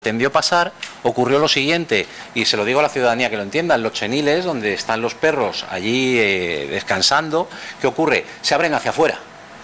Tendió pasar, ocurrió lo siguiente, y se lo digo a la ciudadanía que lo entienda: en los cheniles, donde están los perros allí descansando, ¿qué ocurre? Se abren hacia afuera.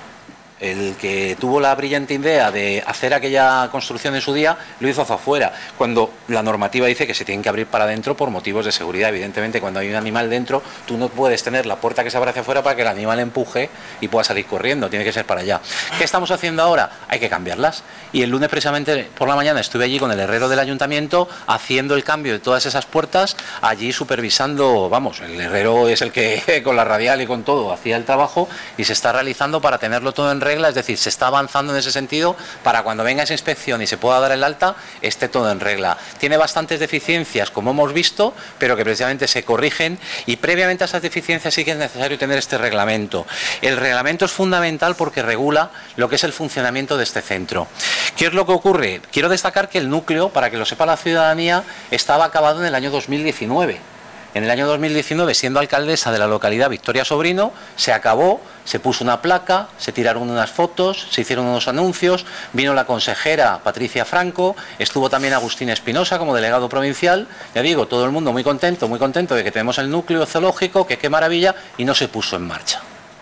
El que tuvo la brillante idea de hacer aquella construcción en su día lo hizo hacia afuera, cuando la normativa dice que se tienen que abrir para adentro por motivos de seguridad. Evidentemente, cuando hay un animal dentro, tú no puedes tener la puerta que se abre hacia afuera para que el animal empuje y pueda salir corriendo, tiene que ser para allá. ¿Qué estamos haciendo ahora? Hay que cambiarlas. Y el lunes, precisamente por la mañana, estuve allí con el herrero del ayuntamiento haciendo el cambio de todas esas puertas, allí supervisando. Vamos, el herrero es el que con la radial y con todo hacía el trabajo, y se está realizando para tenerlo todo en regla, es decir, se está avanzando en ese sentido para cuando venga esa inspección y se pueda dar el alta, esté todo en regla. Tiene bastantes deficiencias, como hemos visto, pero que precisamente se corrigen, y previamente a esas deficiencias sí que es necesario tener este reglamento. El reglamento es fundamental porque regula lo que es el funcionamiento de este centro. ¿Qué es lo que ocurre? Quiero destacar que el núcleo, para que lo sepa la ciudadanía, estaba acabado en el año 2019. En el año 2019, siendo alcaldesa de la localidad Victoria Sobrino, se acabó, se puso una placa, se tiraron unas fotos, se hicieron unos anuncios, vino la consejera Patricia Franco, estuvo también Agustín Espinosa como delegado provincial. Ya digo, todo el mundo muy contento de que tenemos el núcleo zoológico, que qué maravilla, y no se puso en marcha.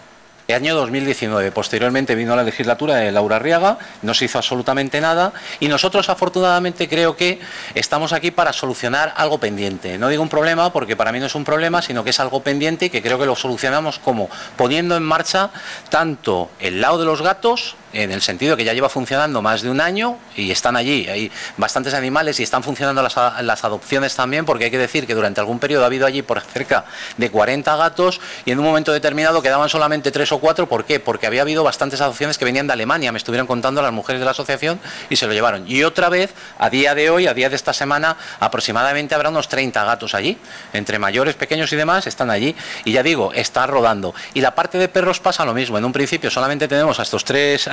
El año 2019, posteriormente vino la legislatura de Laura Arriaga, no se hizo absolutamente nada, y nosotros afortunadamente creo que estamos aquí para solucionar algo pendiente. No digo un problema porque para mí no es un problema, sino que es algo pendiente y que creo que lo solucionamos como poniendo en marcha tanto el lado de los gatos, en el sentido que ya lleva funcionando más de un año y están allí, hay bastantes animales y están funcionando las adopciones también, porque hay que decir que durante algún periodo ha habido allí por cerca de 40 gatos y en un momento determinado quedaban solamente 3 o 4. ¿Por qué? Porque había habido bastantes adopciones que venían de Alemania, me estuvieron contando las mujeres de la asociación, y se lo llevaron. Y otra vez, a día de hoy, a día de esta semana, aproximadamente habrá unos 30 gatos allí, entre mayores, pequeños y demás, están allí, y ya digo, está rodando. Y la parte de perros pasa lo mismo. En un principio solamente tenemos a estos 3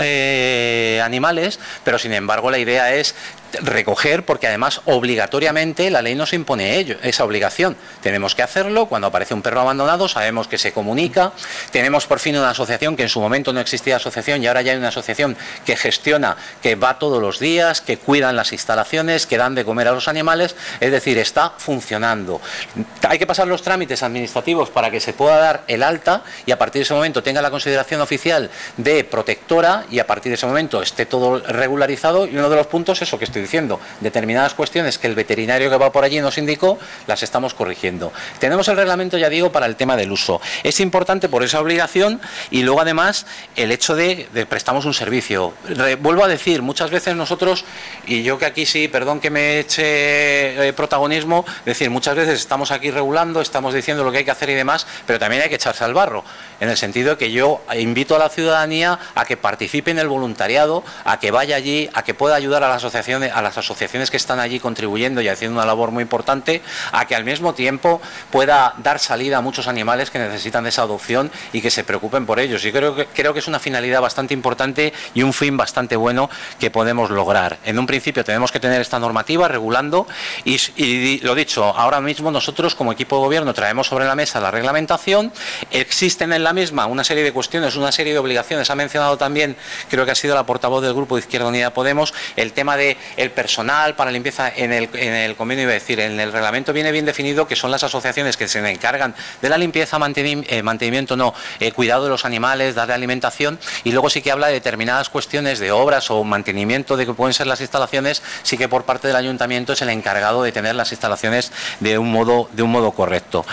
animales, pero sin embargo la idea es recoger, porque además obligatoriamente la ley nos impone esa obligación. Tenemos que hacerlo. Cuando aparece un perro abandonado sabemos que se comunica. Tenemos por fin una asociación, que en su momento no existía asociación, y ahora ya hay una asociación que gestiona, que va todos los días, que cuidan las instalaciones, que dan de comer a los animales, es decir, está funcionando. Hay que pasar los trámites administrativos para que se pueda dar el alta y a partir de ese momento tenga la consideración oficial de protectora, y a partir de ese momento esté todo regularizado. Y uno de los puntos, eso que estoy diciendo, determinadas cuestiones que el veterinario que va por allí nos indicó, las estamos corrigiendo. Tenemos el reglamento, ya digo, para el tema del uso. Es importante por esa obligación, y luego además el hecho de prestamos un servicio. Vuelvo a decir, muchas veces nosotros, y yo que aquí sí, perdón que me eche protagonismo, decir, muchas veces estamos aquí regulando, estamos diciendo lo que hay que hacer y demás, pero también hay que echarse al barro, en el sentido de que yo invito a la ciudadanía a que participe en el voluntariado, a que vaya allí, a que pueda ayudar a las asociaciones que están allí contribuyendo y haciendo una labor muy importante, a que al mismo tiempo pueda dar salida a muchos animales que necesitan de esa adopción y que se preocupen por ellos. Y creo que es una finalidad bastante importante y un fin bastante bueno que podemos lograr. En un principio tenemos que tener esta normativa regulando, y lo dicho, ahora mismo nosotros como equipo de gobierno traemos sobre la mesa la reglamentación. Existen en la misma una serie de cuestiones, una serie de obligaciones. Ha mencionado también, creo que ha sido la portavoz del grupo de Izquierda Unida Podemos, el tema de el personal para limpieza. En el convenio, iba a decir, en el reglamento viene bien definido que son las asociaciones que se encargan de la limpieza, cuidado de los animales, darle alimentación, y luego sí que habla de determinadas cuestiones de obras o mantenimiento de que pueden ser las instalaciones. Sí que por parte del ayuntamiento es el encargado de tener las instalaciones de un modo correcto.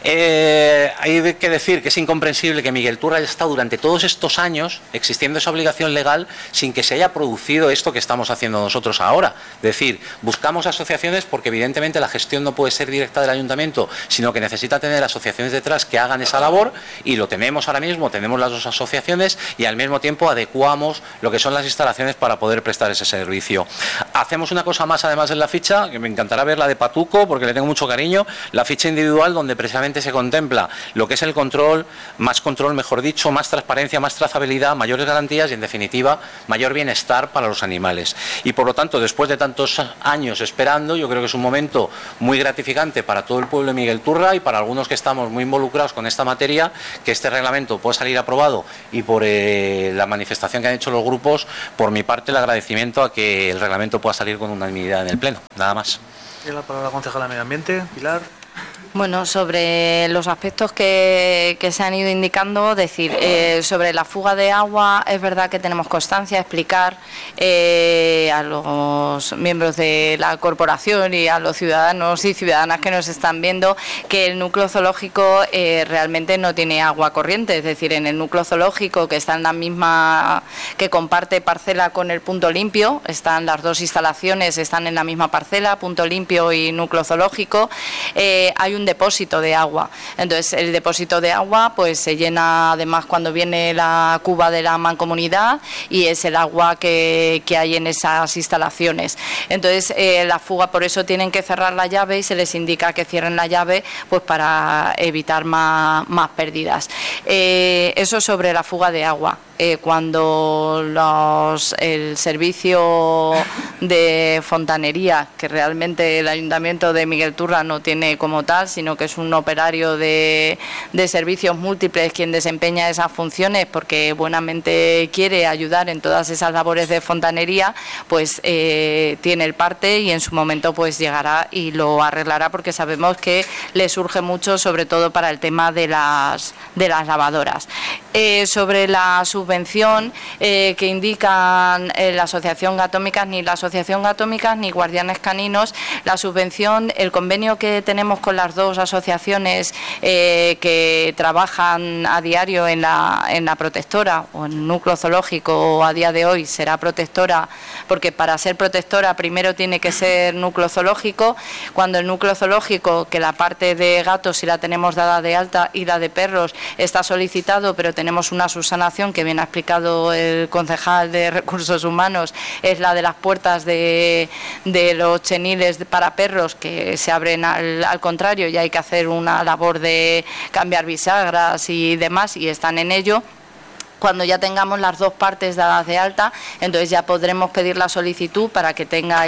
Hay que decir que es incomprensible que Miguel Turra haya estado durante todos estos años existiendo esa obligación legal sin que se haya producido esto que estamos haciendo nosotros ahora. Es decir, buscamos asociaciones porque evidentemente la gestión no puede ser directa del ayuntamiento, sino que necesita tener asociaciones detrás que hagan esa labor, y lo tenemos ahora mismo. Tenemos las 2 asociaciones y al mismo tiempo adecuamos lo que son las instalaciones para poder prestar ese servicio. Hacemos una cosa más además en la ficha, que me encantará ver, la de Patuco, porque le tengo mucho cariño, la ficha individual, donde precisamente se contempla lo que es el control, mejor dicho, más transparencia, más trazabilidad, mayores garantías, y en definitiva, mayor bienestar para los animales. Y por lo tanto, después de tantos años esperando, yo creo que es un momento muy gratificante para todo el pueblo de Miguelturra y para algunos que estamos muy involucrados con esta materia, que este reglamento pueda salir aprobado, y por la manifestación que han hecho los grupos, por mi parte el agradecimiento a que el reglamento pueda salir con unanimidad en el Pleno. Nada más. Tiene la palabra la concejala de Medio Ambiente, Pilar. Bueno, sobre los aspectos que se han ido indicando, decir, sobre la fuga de agua, es verdad que tenemos constancia, explicar a los miembros de la corporación y a los ciudadanos y ciudadanas que nos están viendo que el núcleo zoológico realmente no tiene agua corriente, es decir, en el núcleo zoológico, que está en la misma, que comparte parcela con el Punto Limpio, están las dos instalaciones, están en la misma parcela, Punto Limpio y núcleo zoológico, hay un depósito de agua. Entonces el depósito de agua pues se llena además cuando viene la cuba de la mancomunidad, y es el agua que hay en esas instalaciones. Entonces la fuga, por eso tienen que cerrar la llave y se les indica que cierren la llave pues para evitar más pérdidas. Eso sobre la fuga de agua. Cuando el servicio de fontanería, que realmente el Ayuntamiento de Miguelturra no tiene como tal, sino que es un operario de servicios múltiples quien desempeña esas funciones porque buenamente quiere ayudar en todas esas labores de fontanería, pues tiene el parte y en su momento pues llegará y lo arreglará, porque sabemos que le surge mucho, sobre todo para el tema de las lavadoras. Sobre la subvención que indican la Asociación Gatómicas, ni la Asociación Gatómicas ni Guardianes Caninos, la subvención, el convenio que tenemos con las dos asociaciones que trabajan a diario en la protectora o en el núcleo zoológico, o a día de hoy será protectora, porque para ser protectora primero tiene que ser núcleo zoológico. Cuando el núcleo zoológico, que la parte de gatos sí la tenemos dada de alta y la de perros está solicitado, pero tenemos una subsanación que bien ha explicado el concejal de Recursos Humanos, es la de las puertas de los cheniles para perros, que se abren al contrario, y hay que hacer una labor de cambiar bisagras y demás, y están en ello. Cuando ya tengamos las dos partes dadas de alta, entonces ya podremos pedir la solicitud para que tenga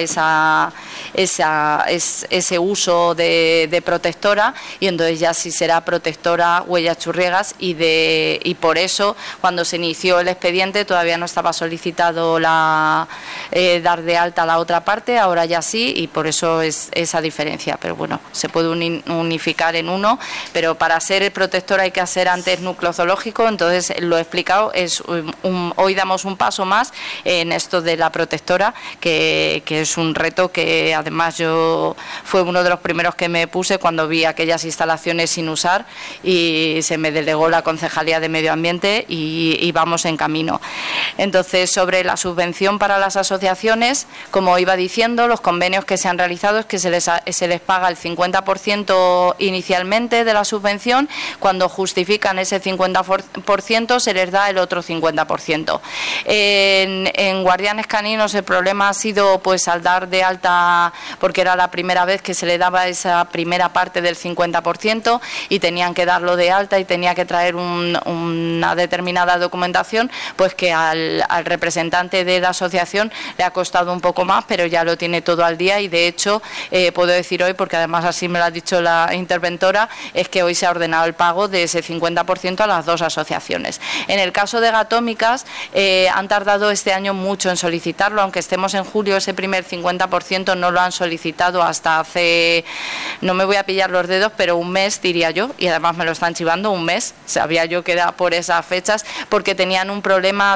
ese uso de protectora, y entonces ya sí será protectora Huellas Churriegas, y por eso cuando se inició el expediente todavía no estaba solicitado dar de alta la otra parte, ahora ya sí, y por eso es esa diferencia. Pero bueno, se puede unificar en uno, pero para ser protectora hay que hacer antes núcleo zoológico, entonces lo he explicado. Hoy damos un paso más en esto de la protectora, que es un reto que además yo fue uno de los primeros que me puse cuando vi aquellas instalaciones sin usar, y se me delegó la Concejalía de Medio Ambiente y vamos en camino. Entonces, sobre la subvención para las asociaciones, como iba diciendo, los convenios que se han realizado es que se les paga el 50% inicialmente de la subvención. Cuando justifican ese 50% se les da el otro 50%. En Guardianes Caninos el problema ha sido pues al dar de alta, porque era la primera vez que se le daba esa primera parte del 50% y tenían que darlo de alta y tenía que traer una determinada documentación, pues que al representante de la asociación le ha costado un poco más, pero ya lo tiene todo al día, y de hecho puedo decir hoy, porque además así me lo ha dicho la interventora, es que hoy se ha ordenado el pago de ese 50% a las dos asociaciones. En el caso de Gatómicas, han tardado este año mucho en solicitarlo, aunque estemos en julio, ese primer 50% no lo han solicitado hasta hace, no me voy a pillar los dedos, pero un mes diría yo, y además me lo están chivando, un mes, sabía yo que era por esas fechas, porque tenían un problema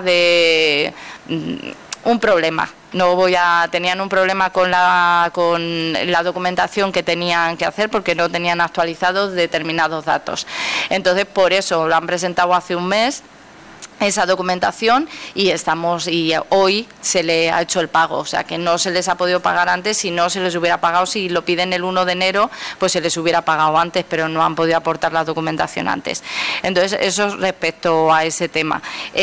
tenían un problema con la documentación que tenían que hacer, porque no tenían actualizados determinados datos. Entonces, por eso lo han presentado hace un mes, esa documentación, y hoy se le ha hecho el pago, o sea que no se les ha podido pagar antes. Si no se les hubiera pagado, si lo piden el 1 de enero, pues se les hubiera pagado antes, pero no han podido aportar la documentación antes. Entonces, eso respecto a ese tema.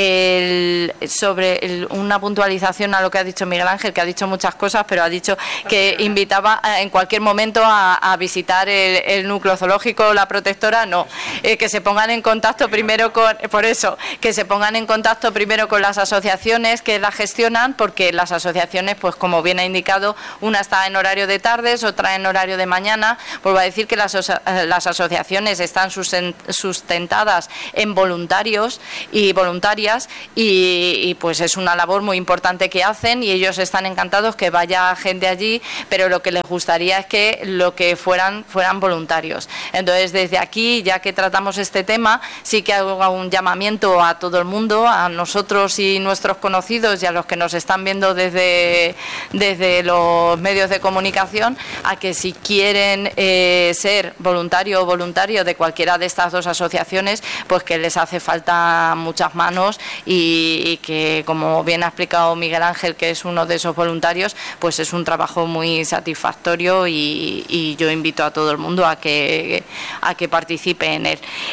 Una puntualización a lo que ha dicho Miguel Ángel, que ha dicho muchas cosas, pero ha dicho que invitaba en cualquier momento a visitar el núcleo zoológico, la protectora, no, que se pongan en contacto primero que se pongan pongan en contacto primero con las asociaciones que la gestionan, porque las asociaciones, pues como bien ha indicado, una está en horario de tardes, otra en horario de mañana. Vuelvo a decir que las asociaciones están sustentadas en voluntarios y voluntarias y pues es una labor muy importante que hacen y ellos están encantados que vaya gente allí, pero lo que les gustaría es que lo que fueran voluntarios. Entonces, desde aquí, ya que tratamos este tema, sí que hago un llamamiento a todo el mundo, a nosotros y nuestros conocidos y a los que nos están viendo desde los medios de comunicación, a que si quieren ser voluntario o voluntario de cualquiera de estas dos asociaciones, pues que les hace falta muchas manos y que, como bien ha explicado Miguel Ángel, que es uno de esos voluntarios, pues es un trabajo muy satisfactorio y yo invito a todo el mundo a que participe en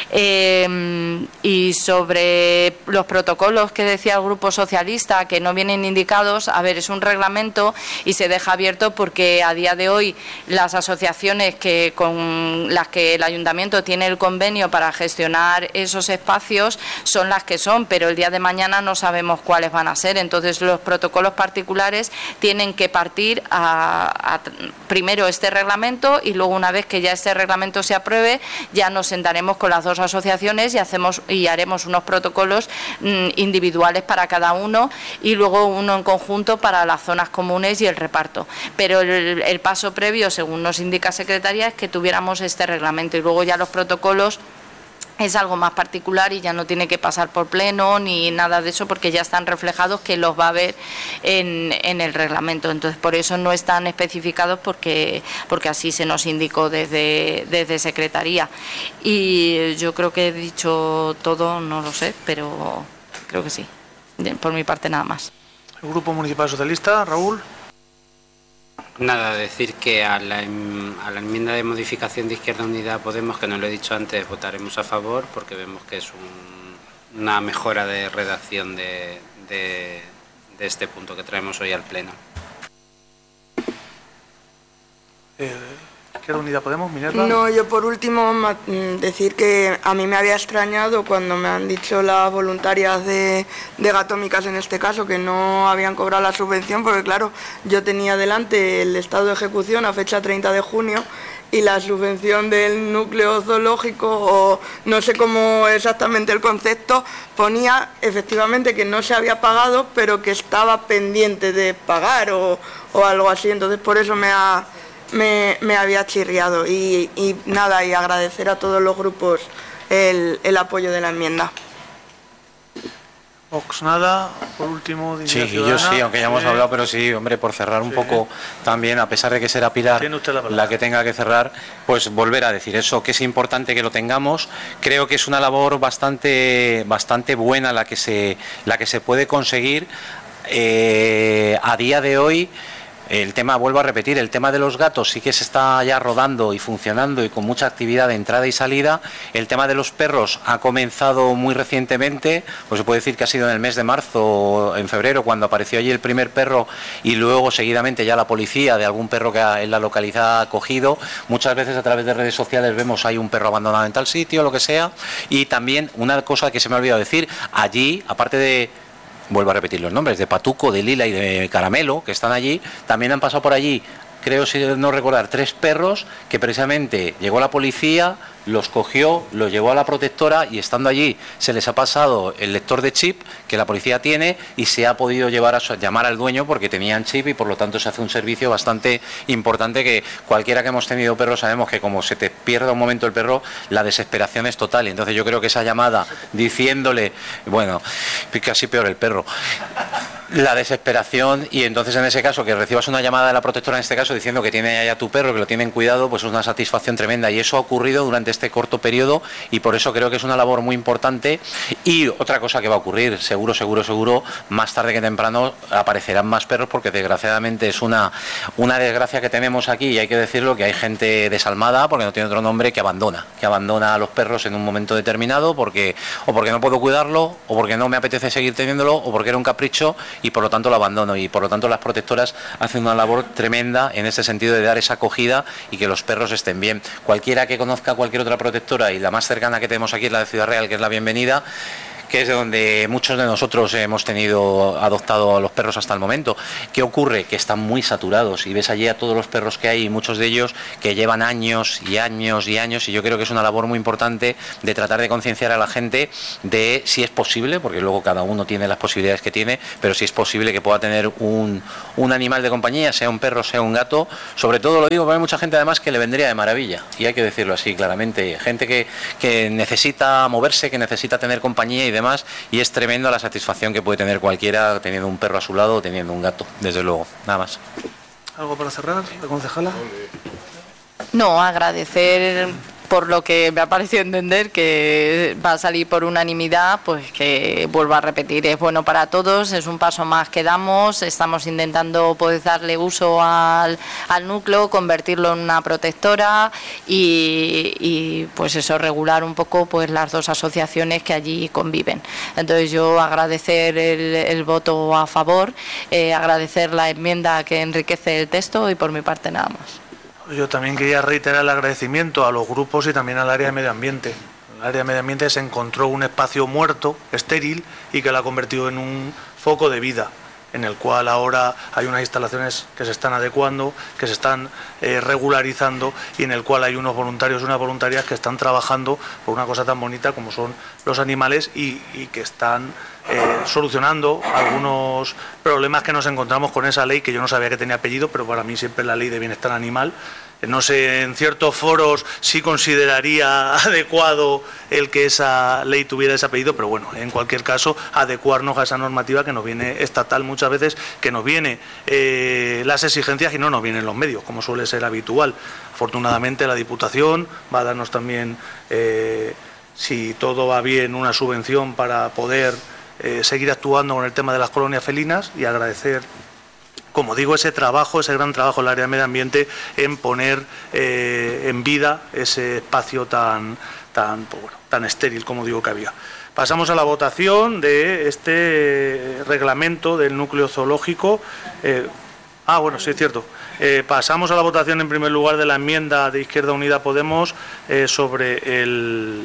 él. Y sobre los protocolos que decía el Grupo Socialista, que no vienen indicados, a ver, es un reglamento y se deja abierto porque a día de hoy las asociaciones con las que el Ayuntamiento tiene el convenio para gestionar esos espacios son las que son, pero el día de mañana no sabemos cuáles van a ser. Entonces, los protocolos particulares tienen que partir primero este reglamento y luego, una vez que ya este reglamento se apruebe, ya nos sentaremos con las dos asociaciones y haremos unos protocolos individuales para cada uno y luego uno en conjunto para las zonas comunes y el reparto. Pero el paso previo, según nos indica Secretaría, es que tuviéramos este reglamento y luego ya los protocolos es algo más particular y ya no tiene que pasar por pleno ni nada de eso, porque ya están reflejados que los va a haber en el reglamento. Entonces, por eso no están especificados, porque así se nos indicó desde Secretaría. Y yo creo que he dicho todo, no lo sé, pero creo que sí. Por mi parte, nada más. El Grupo Municipal Socialista, Raúl. Nada, decir que a la enmienda de modificación de Izquierda Unida Podemos, que no lo he dicho antes, votaremos a favor porque vemos que es una mejora de redacción de este punto que traemos hoy al Pleno. Izquierda Unida Podemos, Minerva. No, yo por último decir que a mí me había extrañado cuando me han dicho las voluntarias de Gatómicas, en este caso, que no habían cobrado la subvención, porque claro, yo tenía delante el estado de ejecución a fecha 30 de junio y la subvención del núcleo zoológico, o no sé cómo exactamente el concepto, ponía efectivamente que no se había pagado, pero que estaba pendiente de pagar o algo así. Entonces, por eso me había chirriado y nada, y agradecer a todos los grupos el apoyo de la enmienda. Vox, nada. Por último, sí, yo sí, aunque ya hemos hablado, pero sí, hombre, por cerrar un poco también, a pesar de que será Pilar la que tenga que cerrar, pues volver a decir eso, que es importante que lo tengamos. Creo que es una labor bastante buena la que se puede conseguir a día de hoy. El tema, vuelvo a repetir, el tema de los gatos sí que se está ya rodando y funcionando y con mucha actividad de entrada y salida. El tema de los perros ha comenzado muy recientemente, pues se puede decir que ha sido en el mes de marzo, en febrero, cuando apareció allí el primer perro y luego seguidamente ya la policía de algún perro que en la localidad ha cogido. Muchas veces a través de redes sociales vemos hay un perro abandonado en tal sitio, lo que sea. Y también una cosa que se me ha olvidado decir, allí, aparte de... Vuelvo a repetir los nombres, de Patuco, de Lila y de Caramelo, que están allí, también han pasado por allí, creo, si no recordar, 3 perros que precisamente llegó la policía, los cogió, los llevó a la protectora y estando allí se les ha pasado el lector de chip que la policía tiene y se ha podido llamar al dueño porque tenían chip y por lo tanto se hace un servicio bastante importante que cualquiera que hemos tenido perros sabemos que como se te pierda un momento el perro, la desesperación es total. Y entonces yo creo que esa llamada diciéndole, bueno, casi peor el perro, la desesperación, y entonces en ese caso que recibas una llamada de la protectora, en este caso diciendo que tiene allá tu perro, que lo tienen cuidado, pues es una satisfacción tremenda y eso ha ocurrido durante este corto periodo y por eso creo que es una labor muy importante. Y otra cosa que va a ocurrir, seguro, más tarde que temprano aparecerán más perros porque desgraciadamente es una desgracia que tenemos aquí y hay que decirlo, que hay gente desalmada, porque no tiene otro nombre, que abandona a los perros en un momento determinado porque no puedo cuidarlo o porque no me apetece seguir teniéndolo o porque era un capricho y por lo tanto lo abandono. Y por lo tanto las protectoras hacen una labor tremenda en ese sentido de dar esa acogida y que los perros estén bien. Cualquiera que conozca cualquier otra protectora, y la más cercana que tenemos aquí es la de Ciudad Real, que es la Bienvenida, que es de donde muchos de nosotros hemos adoptado a los perros hasta el momento. ¿Qué ocurre? Que están muy saturados y ves allí a todos los perros que hay, muchos de ellos que llevan años y años y años, y yo creo que es una labor muy importante de tratar de concienciar a la gente de si es posible, porque luego cada uno tiene las posibilidades que tiene, pero si es posible que pueda tener un animal de compañía, sea un perro, sea un gato. Sobre todo lo digo porque hay mucha gente además que le vendría de maravilla, y hay que decirlo así claramente, gente que necesita moverse, que necesita tener compañía y demás, y es tremendo la satisfacción que puede tener cualquiera teniendo un perro a su lado o teniendo un gato, desde luego, nada más. ¿Algo para cerrar, la concejala? No, agradecer por lo que me ha parecido entender que va a salir por unanimidad, pues que vuelvo a repetir, es bueno para todos, es un paso más que damos, estamos intentando pues darle uso al núcleo, convertirlo en una protectora y pues eso, regular un poco pues las dos asociaciones que allí conviven. Entonces yo agradecer el voto a favor, agradecer la enmienda que enriquece el texto y por mi parte nada más. Yo también quería reiterar el agradecimiento a los grupos y también al área de medio ambiente. El área de medio ambiente se encontró un espacio muerto, estéril, y que lo ha convertido en un foco de vida, en el cual ahora hay unas instalaciones que se están adecuando, que se están regularizando, y en el cual hay unos voluntarios y unas voluntarias que están trabajando por una cosa tan bonita como son los animales y que están solucionando algunos problemas que nos encontramos con esa ley, que yo no sabía que tenía apellido, pero para mí siempre la ley de bienestar animal. No sé, en ciertos foros sí consideraría adecuado el que esa ley tuviera ese apellido, pero bueno, en cualquier caso, adecuarnos a esa normativa que nos viene estatal muchas veces, que nos viene las exigencias y no nos vienen los medios, como suele ser habitual. Afortunadamente la Diputación va a darnos también, si todo va bien, una subvención para poder seguir actuando con el tema de las colonias felinas, y agradecer, como digo, ese trabajo, ese gran trabajo en el área de medio ambiente en poner en vida ese espacio tan estéril como digo que había. Pasamos a la votación de este reglamento del núcleo zoológico. Bueno, sí, es cierto. Pasamos a la votación en primer lugar de la enmienda de Izquierda Unida Podemos sobre el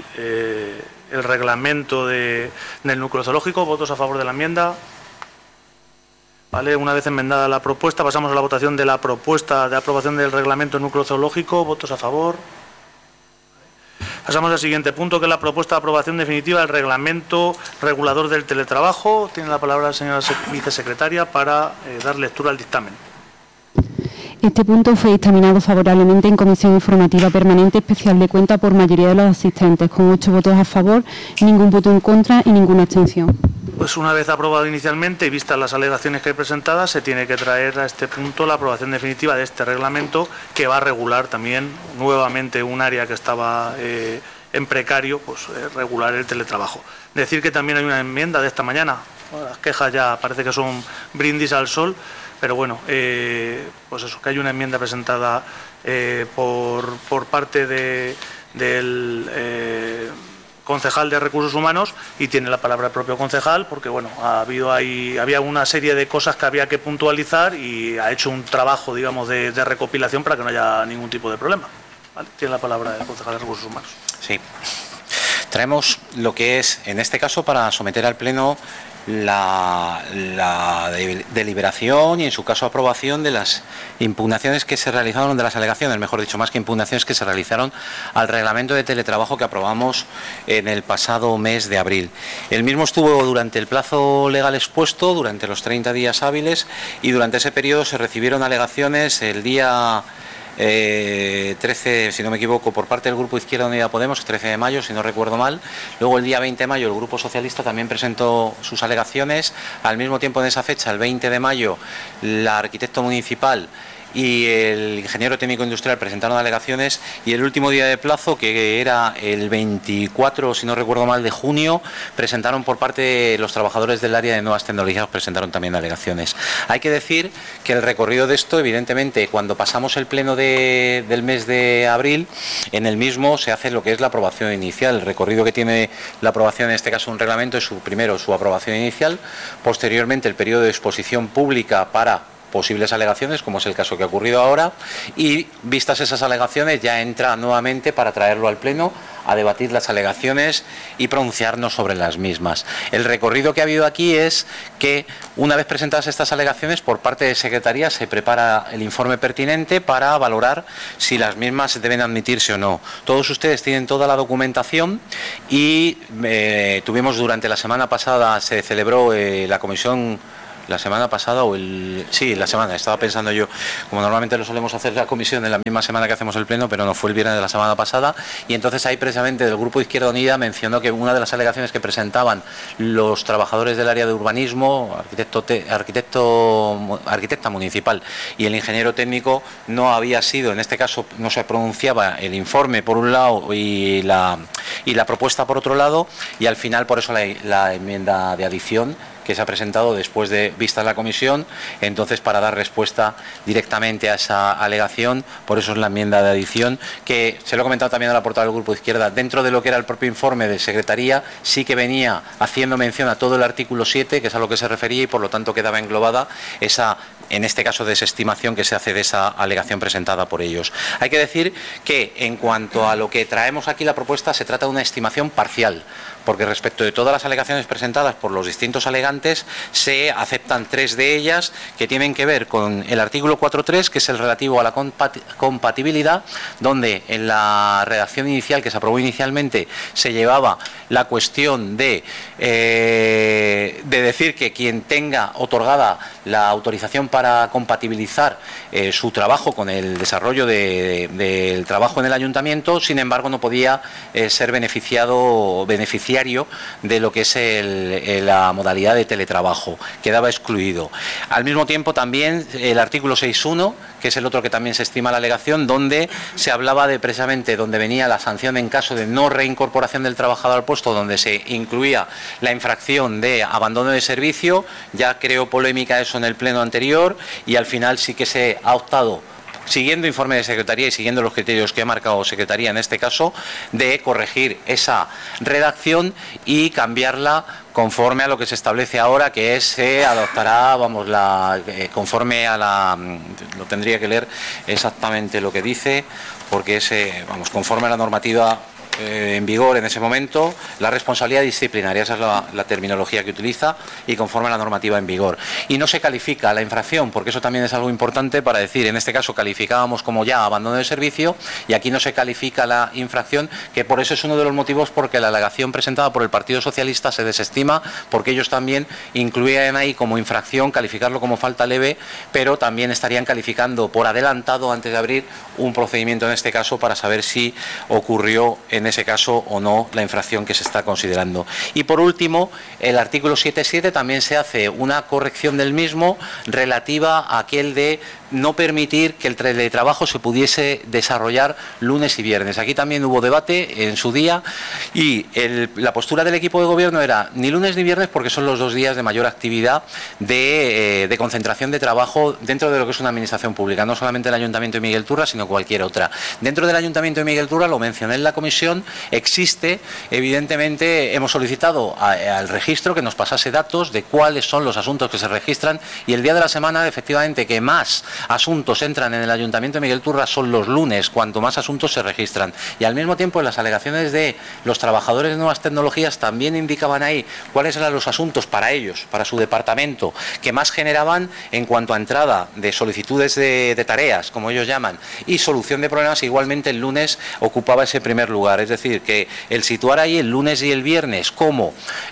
reglamento del núcleo zoológico. ¿Votos a favor de la enmienda? Vale, una vez enmendada la propuesta, pasamos a la votación de la propuesta de aprobación del reglamento del núcleo zoológico. ¿Votos a favor? Pasamos al siguiente punto, que es la propuesta de aprobación definitiva del reglamento regulador del teletrabajo. Tiene la palabra la señora vicesecretaria para dar lectura al dictamen. Este punto fue dictaminado favorablemente en Comisión Informativa Permanente Especial de Cuentas por mayoría de los asistentes, con 8 votos a favor, ningún voto en contra y ninguna abstención. Pues una vez aprobado inicialmente y vistas las alegaciones que hay presentadas, se tiene que traer a este punto la aprobación definitiva de este reglamento, que va a regular también nuevamente un área que estaba en precario, pues regular el teletrabajo. Decir que también hay una enmienda de esta mañana. Bueno, las quejas ya parece que son brindis al sol, pero bueno, pues eso, que hay una enmienda presentada por parte del concejal de Recursos Humanos, y tiene la palabra el propio concejal, porque bueno, había una serie de cosas que había que puntualizar y ha hecho un trabajo, digamos, de recopilación para que no haya ningún tipo de problema. ¿Vale? Tiene la palabra el concejal de Recursos Humanos. Sí. Traemos lo que es, en este caso, para someter al Pleno la deliberación y en su caso aprobación de las impugnaciones que se realizaron, de las alegaciones, mejor dicho, más que impugnaciones, que se realizaron al reglamento de teletrabajo que aprobamos en el pasado mes de abril. El mismo estuvo durante el plazo legal expuesto, durante los 30 días hábiles, y durante ese periodo se recibieron alegaciones el día 13, si no me equivoco, por parte del Grupo Izquierda Unida Podemos, 13 de mayo, si no recuerdo mal. Luego el día 20 de mayo el Grupo Socialista también presentó sus alegaciones. Al mismo tiempo, en esa fecha, el 20 de mayo, la arquitecto municipal y el ingeniero técnico industrial presentaron alegaciones, y el último día de plazo, que era el 24, si no recuerdo mal, de junio, presentaron por parte de los trabajadores del área de nuevas tecnologías, presentaron también alegaciones. Hay que decir que el recorrido de esto, evidentemente, cuando pasamos el pleno del mes de abril, en el mismo se hace lo que es la aprobación inicial. El recorrido que tiene la aprobación, en este caso un reglamento, es primero su aprobación inicial, posteriormente el periodo de exposición pública para posibles alegaciones, como es el caso que ha ocurrido ahora, y vistas esas alegaciones ya entra nuevamente para traerlo al Pleno a debatir las alegaciones y pronunciarnos sobre las mismas. El recorrido que ha habido aquí es que, una vez presentadas estas alegaciones, por parte de Secretaría se prepara el informe pertinente para valorar si las mismas deben admitirse o no. Todos ustedes tienen toda la documentación y tuvimos durante la semana pasada, se celebró la comisión. La semana pasada estaba pensando yo, como normalmente lo solemos hacer la comisión en la misma semana que hacemos el pleno, pero no fue el viernes de la semana pasada, y entonces ahí precisamente del Grupo Izquierda Unida mencionó que una de las alegaciones que presentaban los trabajadores del área de urbanismo, arquitecta municipal y el ingeniero técnico, no había sido, en este caso no se pronunciaba el informe por un lado y la propuesta por otro lado, y al final por eso la enmienda de adición que se ha presentado después de vista la comisión, entonces para dar respuesta directamente a esa alegación, por eso es la enmienda de adición, que se lo he comentado también a la portavoz del Grupo de Izquierda, dentro de lo que era el propio informe de Secretaría, sí que venía haciendo mención a todo el artículo 7, que es a lo que se refería, y por lo tanto quedaba englobada esa, en este caso, desestimación que se hace de esa alegación presentada por ellos. Hay que decir que en cuanto a lo que traemos aquí la propuesta, se trata de una estimación parcial, porque respecto de todas las alegaciones presentadas por los distintos alegantes, se aceptan 3 de ellas que tienen que ver con el artículo 4.3, que es el relativo a la compatibilidad, donde en la redacción inicial que se aprobó inicialmente se llevaba la cuestión de decir que quien tenga otorgada la autorización para compatibilizar su trabajo con el desarrollo del trabajo en el ayuntamiento, sin embargo no podía ser beneficiario de lo que es la modalidad de teletrabajo, quedaba excluido. Al mismo tiempo también el artículo 6.1, que es el otro que también se estima la alegación, donde se hablaba de precisamente donde venía la sanción en caso de no reincorporación del trabajador al puesto, donde se incluía la infracción de abandono de servicio. Ya creó polémica eso en el pleno anterior y al final sí que se ha optado, siguiendo informe de Secretaría y siguiendo los criterios que ha marcado Secretaría en este caso, de corregir esa redacción y cambiarla conforme a lo que se establece ahora, que se adoptará, conforme a lo tendría que leer exactamente lo que dice, porque es, conforme a la normativa en vigor en ese momento, la responsabilidad disciplinaria, esa es la terminología que utiliza, y conforme a la normativa en vigor. Y no se califica la infracción, porque eso también es algo importante para decir, en este caso calificábamos como ya abandono de servicio, y aquí no se califica la infracción, que por eso es uno de los motivos porque la alegación presentada por el Partido Socialista se desestima, porque ellos también incluían ahí como infracción calificarlo como falta leve, pero también estarían calificando por adelantado antes de abrir un procedimiento en este caso para saber si ocurrió en ese caso o no la infracción que se está considerando. Y por último, el artículo 7.7 también se hace una corrección del mismo relativa a aquel de no permitir que el teletrabajo se pudiese desarrollar lunes y viernes. Aquí también hubo debate en su día y la postura del equipo de gobierno era ni lunes ni viernes porque son los 2 días de mayor actividad de concentración de trabajo dentro de lo que es una administración pública, no solamente el Ayuntamiento de Miguel Turra, sino cualquier otra. Dentro del Ayuntamiento de Miguel Turra, lo mencioné en la comisión, existe, evidentemente, hemos solicitado al registro que nos pasase datos de cuáles son los asuntos que se registran, y el día de la semana, efectivamente, que más asuntos entran en el Ayuntamiento de Miguel Turra son los lunes, cuanto más asuntos se registran. Y al mismo tiempo, en las alegaciones de los trabajadores de nuevas tecnologías también indicaban ahí cuáles eran los asuntos para ellos, para su departamento, que más generaban en cuanto a entrada de solicitudes de tareas, como ellos llaman, y solución de problemas. Igualmente el lunes ocupaba ese primer lugar. Es decir, que el situar ahí el lunes y el viernes como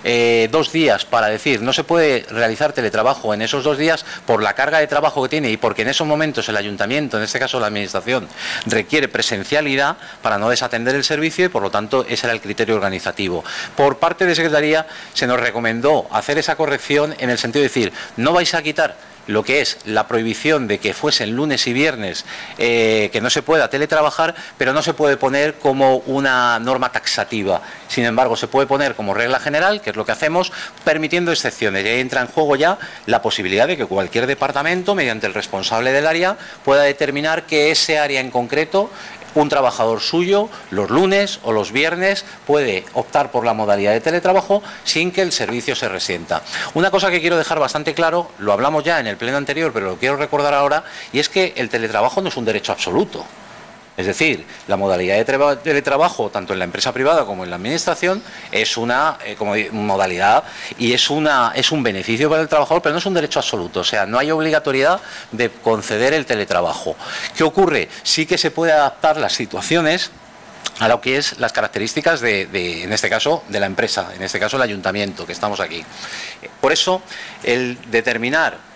2 días para decir no se puede realizar teletrabajo en esos 2 días por la carga de trabajo que tiene y porque en esos momentos el ayuntamiento, en este caso la administración, requiere presencialidad para no desatender el servicio, y por lo tanto ese era el criterio organizativo. Por parte de Secretaría se nos recomendó hacer esa corrección en el sentido de decir no vais a quitar lo que es la prohibición de que fuesen lunes y viernes, que no se pueda teletrabajar, pero no se puede poner como una norma taxativa. Sin embargo, se puede poner como regla general, que es lo que hacemos, permitiendo excepciones. Y ahí entra en juego ya la posibilidad de que cualquier departamento, mediante el responsable del área, pueda determinar que ese área en concreto un trabajador suyo los lunes o los viernes puede optar por la modalidad de teletrabajo sin que el servicio se resienta. Una cosa que quiero dejar bastante claro, lo hablamos ya en el pleno anterior, pero lo quiero recordar ahora, y es que el teletrabajo no es un derecho absoluto. Es decir, la modalidad de teletrabajo, tanto en la empresa privada como en la administración, es una modalidad y es un beneficio para el trabajador, pero no es un derecho absoluto. O sea, no hay obligatoriedad de conceder el teletrabajo. ¿Qué ocurre? Sí que se puede adaptar las situaciones a lo que es las características en este caso, de la empresa, en este caso el ayuntamiento, que estamos aquí. Por eso, el determinar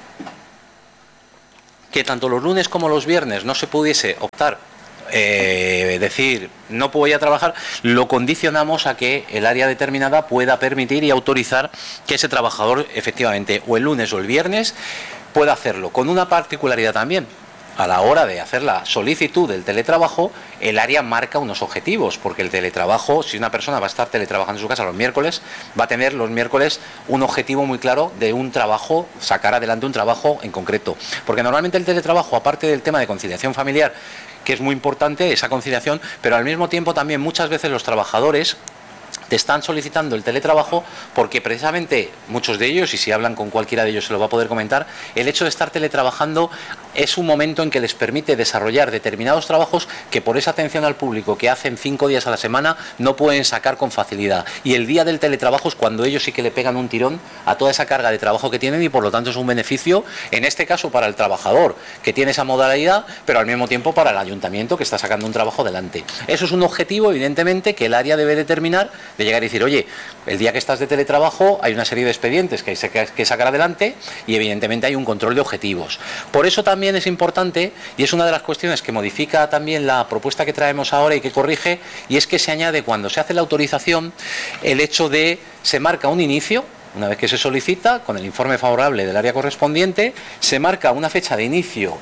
que tanto los lunes como los viernes no se pudiese optar, decir, no voy a trabajar, lo condicionamos a que el área determinada pueda permitir y autorizar que ese trabajador efectivamente o el lunes o el viernes pueda hacerlo, con una particularidad también. A la hora de hacer la solicitud del teletrabajo, el área marca unos objetivos, porque el teletrabajo, si una persona va a estar teletrabajando en su casa los miércoles, va a tener los miércoles un objetivo muy claro de un trabajo, sacar adelante un trabajo en concreto. Porque normalmente el teletrabajo, aparte del tema de conciliación familiar, que es muy importante, esa conciliación, pero al mismo tiempo también muchas veces los trabajadores te están solicitando el teletrabajo porque precisamente muchos de ellos, y si hablan con cualquiera de ellos se lo va a poder comentar, el hecho de estar teletrabajando es un momento en que les permite desarrollar determinados trabajos que por esa atención al público que hacen 5 días a la semana no pueden sacar con facilidad. Y el día del teletrabajo es cuando ellos sí que le pegan un tirón a toda esa carga de trabajo que tienen y por lo tanto es un beneficio, en este caso para el trabajador que tiene esa modalidad, pero al mismo tiempo para el ayuntamiento que está sacando un trabajo adelante. Eso es un objetivo, evidentemente, que el área debe determinar, de llegar y decir, oye, el día que estás de teletrabajo hay una serie de expedientes que hay que sacar adelante y evidentemente hay un control de objetivos. Por eso también es importante, y es una de las cuestiones que modifica también la propuesta que traemos ahora y que corrige, y es que se añade cuando se hace la autorización el hecho de, se marca un inicio, una vez que se solicita, con el informe favorable del área correspondiente, se marca una fecha de inicio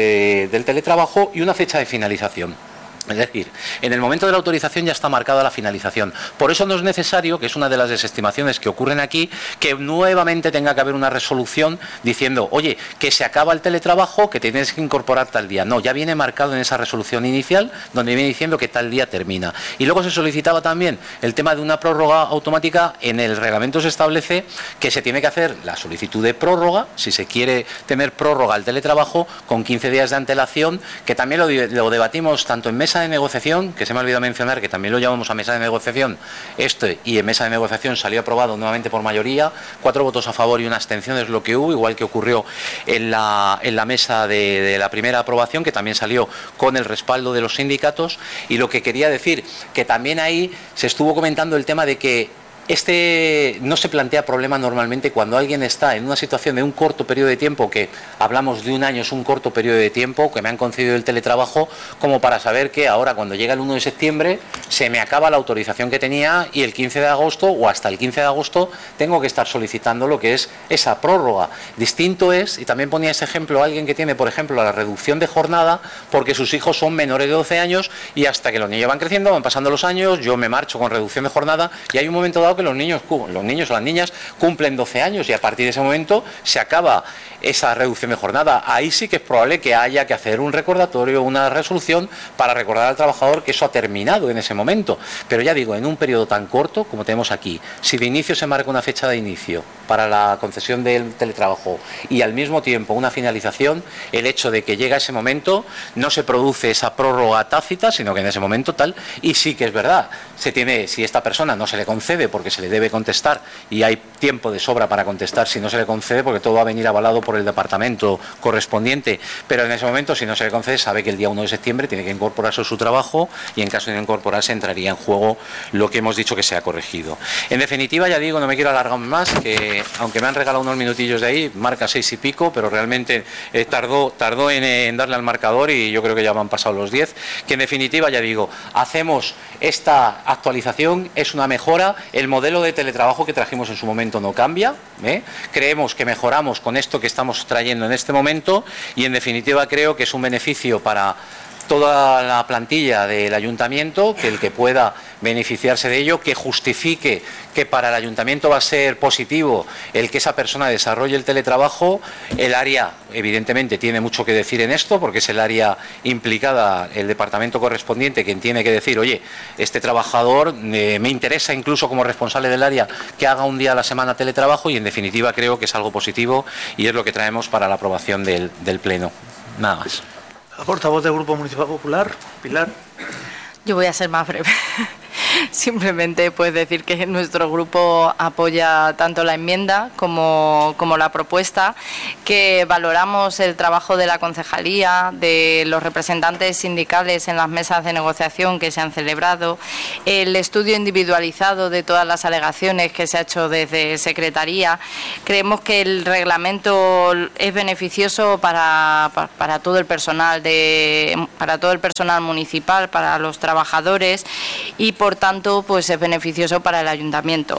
del teletrabajo y una fecha de finalización. Es decir, en el momento de la autorización ya está marcada la finalización. Por eso no es necesario, que es una de las desestimaciones que ocurren aquí, que nuevamente tenga que haber una resolución diciendo, oye, que se acaba el teletrabajo, que tienes que incorporar tal día. No, ya viene marcado en esa resolución inicial, donde viene diciendo que tal día termina. Y luego se solicitaba también el tema de una prórroga automática. En el reglamento se establece que se tiene que hacer la solicitud de prórroga, si se quiere tener prórroga al teletrabajo, con 15 días de antelación, que también lo debatimos tanto en mesa de negociación, que se me ha olvidado mencionar que también lo llamamos a mesa de negociación, y en mesa de negociación salió aprobado nuevamente por mayoría, 4 votos a favor y una abstención es lo que hubo, igual que ocurrió en la mesa de la primera aprobación, que también salió con el respaldo de los sindicatos. Y lo que quería decir, que también ahí se estuvo comentando el tema de que no se plantea problema normalmente cuando alguien está en una situación de un corto periodo de tiempo, que hablamos de un año, es un corto periodo de tiempo que me han concedido el teletrabajo, como para saber que ahora cuando llega el 1 de septiembre se me acaba la autorización que tenía y el 15 de agosto o hasta el 15 de agosto tengo que estar solicitando lo que es esa prórroga. Distinto es, y también ponía ese ejemplo, alguien que tiene, por ejemplo, la reducción de jornada porque sus hijos son menores de 12 años y hasta que los niños van creciendo, van pasando los años, yo me marcho con reducción de jornada y hay un momento dado que los niños o las niñas cumplen 12 años y a partir de ese momento se acaba esa reducción de jornada. Ahí sí que es probable que haya que hacer un recordatorio, una resolución para recordar al trabajador que eso ha terminado en ese momento. Pero ya digo, en un periodo tan corto como tenemos aquí, si de inicio se marca una fecha de inicio para la concesión del teletrabajo y al mismo tiempo una finalización, el hecho de que llega ese momento no se produce esa prórroga tácita, sino que en ese momento tal, y sí que es verdad, si esta persona no se le concede porque se le debe contestar y hay tiempo de sobra para contestar, si no se le concede porque todo va a venir avalado por el departamento correspondiente, pero en ese momento si no se le concede sabe que el día 1 de septiembre tiene que incorporarse a su trabajo y en caso de no incorporarse entraría en juego lo que hemos dicho que se ha corregido. En definitiva, ya digo, no me quiero alargar más, que aunque me han regalado unos minutillos de ahí, marca 6 y pico, pero realmente tardó en darle al marcador y yo creo que ya me han pasado los 10, que en definitiva, ya digo, hacemos esta actualización, es una mejora, el modelo de teletrabajo que trajimos en su momento no cambia, creemos que mejoramos con esto que estamos trayendo en este momento y en definitiva creo que es un beneficio para toda la plantilla del ayuntamiento, que el que pueda beneficiarse de ello, que justifique que para el ayuntamiento va a ser positivo el que esa persona desarrolle el teletrabajo. El área, evidentemente, tiene mucho que decir en esto, porque es el área implicada, el departamento correspondiente, quien tiene que decir, oye, este trabajador me interesa incluso como responsable del área que haga un día a la semana teletrabajo, y en definitiva creo que es algo positivo y es lo que traemos para la aprobación del Pleno. Nada más. La portavoz del Grupo Municipal Popular, Pilar. Yo voy a ser más breve. Simplemente pues decir que nuestro grupo apoya tanto la enmienda como la propuesta, que valoramos el trabajo de la concejalía, de los representantes sindicales en las mesas de negociación que se han celebrado, el estudio individualizado de todas las alegaciones que se ha hecho desde Secretaría. Creemos que el reglamento es beneficioso para todo el personal para todo el personal municipal, para los trabajadores, y por tanto pues es beneficioso para el ayuntamiento.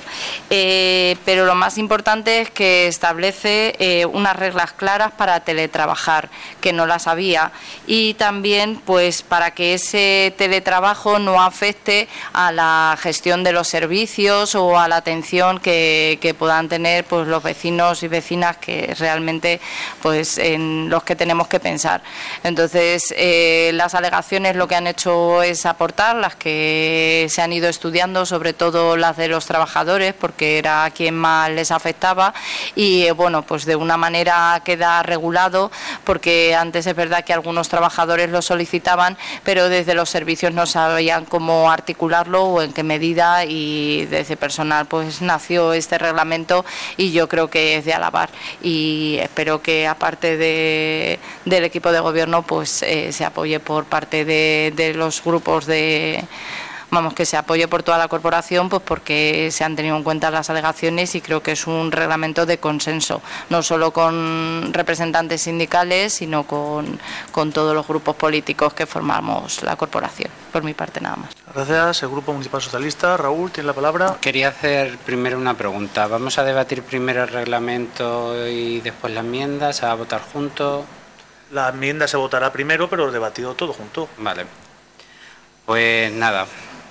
Pero lo más importante es que establece unas reglas claras para teletrabajar, que no las había, y también pues para que ese teletrabajo no afecte a la gestión de los servicios o a la atención que puedan tener pues los vecinos y vecinas, que realmente pues en los que tenemos que pensar. Entonces las alegaciones lo que han hecho es aportar las que se han ido estudiando, sobre todo las de los trabajadores, porque era a quien más les afectaba, y bueno, pues de una manera queda regulado, porque antes es verdad que algunos trabajadores lo solicitaban, pero desde los servicios no sabían cómo articularlo o en qué medida, y desde personal pues nació este reglamento, y yo creo que es de alabar, y espero que aparte del equipo de gobierno pues se apoye por parte de los grupos que se apoye por toda la corporación, pues porque se han tenido en cuenta las alegaciones, y creo que es un reglamento de consenso, no solo con representantes sindicales, sino con todos los grupos políticos que formamos la corporación. Por mi parte, nada más. Gracias. El Grupo Municipal Socialista, Raúl, tiene la palabra. Quería hacer primero una pregunta. ¿Vamos a debatir primero el reglamento y después la enmienda? ¿Se va a votar junto? La enmienda se votará primero, pero debatido todo junto. Vale. Pues nada.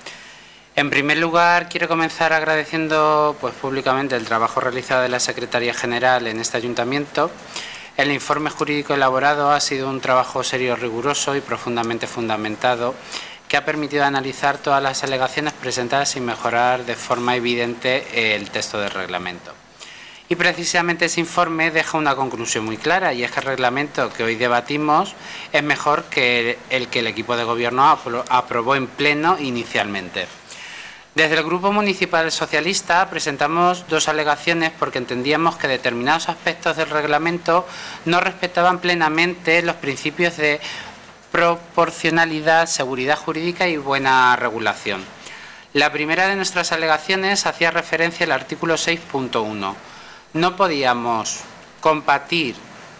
En primer lugar, quiero comenzar agradeciendo pues públicamente el trabajo realizado de la Secretaría General en este ayuntamiento. El informe jurídico elaborado ha sido un trabajo serio, riguroso y profundamente fundamentado, que ha permitido analizar todas las alegaciones presentadas y mejorar de forma evidente el texto del reglamento. Y precisamente ese informe deja una conclusión muy clara, y es que el reglamento que hoy debatimos es mejor que el equipo de gobierno aprobó en pleno inicialmente. Desde el Grupo Municipal Socialista presentamos dos alegaciones porque entendíamos que determinados aspectos del reglamento no respetaban plenamente los principios de proporcionalidad, seguridad jurídica y buena regulación. La primera de nuestras alegaciones hacía referencia al artículo 6.1. No podíamos compartir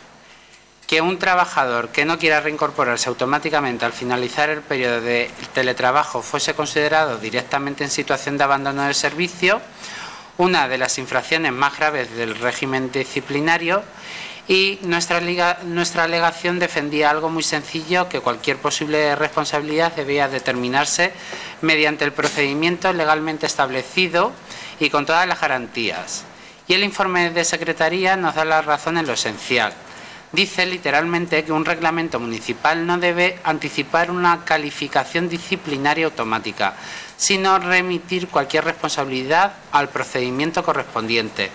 que un trabajador que no quiera reincorporarse automáticamente al finalizar el periodo de teletrabajo fuese considerado directamente en situación de abandono del servicio, una de las infracciones más graves del régimen disciplinario, y nuestra alegación defendía algo muy sencillo, que cualquier posible responsabilidad debía determinarse mediante el procedimiento legalmente establecido y con todas las garantías. Y el informe de Secretaría nos da la razón en lo esencial. Dice literalmente que un reglamento municipal no debe anticipar una calificación disciplinaria automática, sino remitir cualquier responsabilidad al procedimiento correspondiente,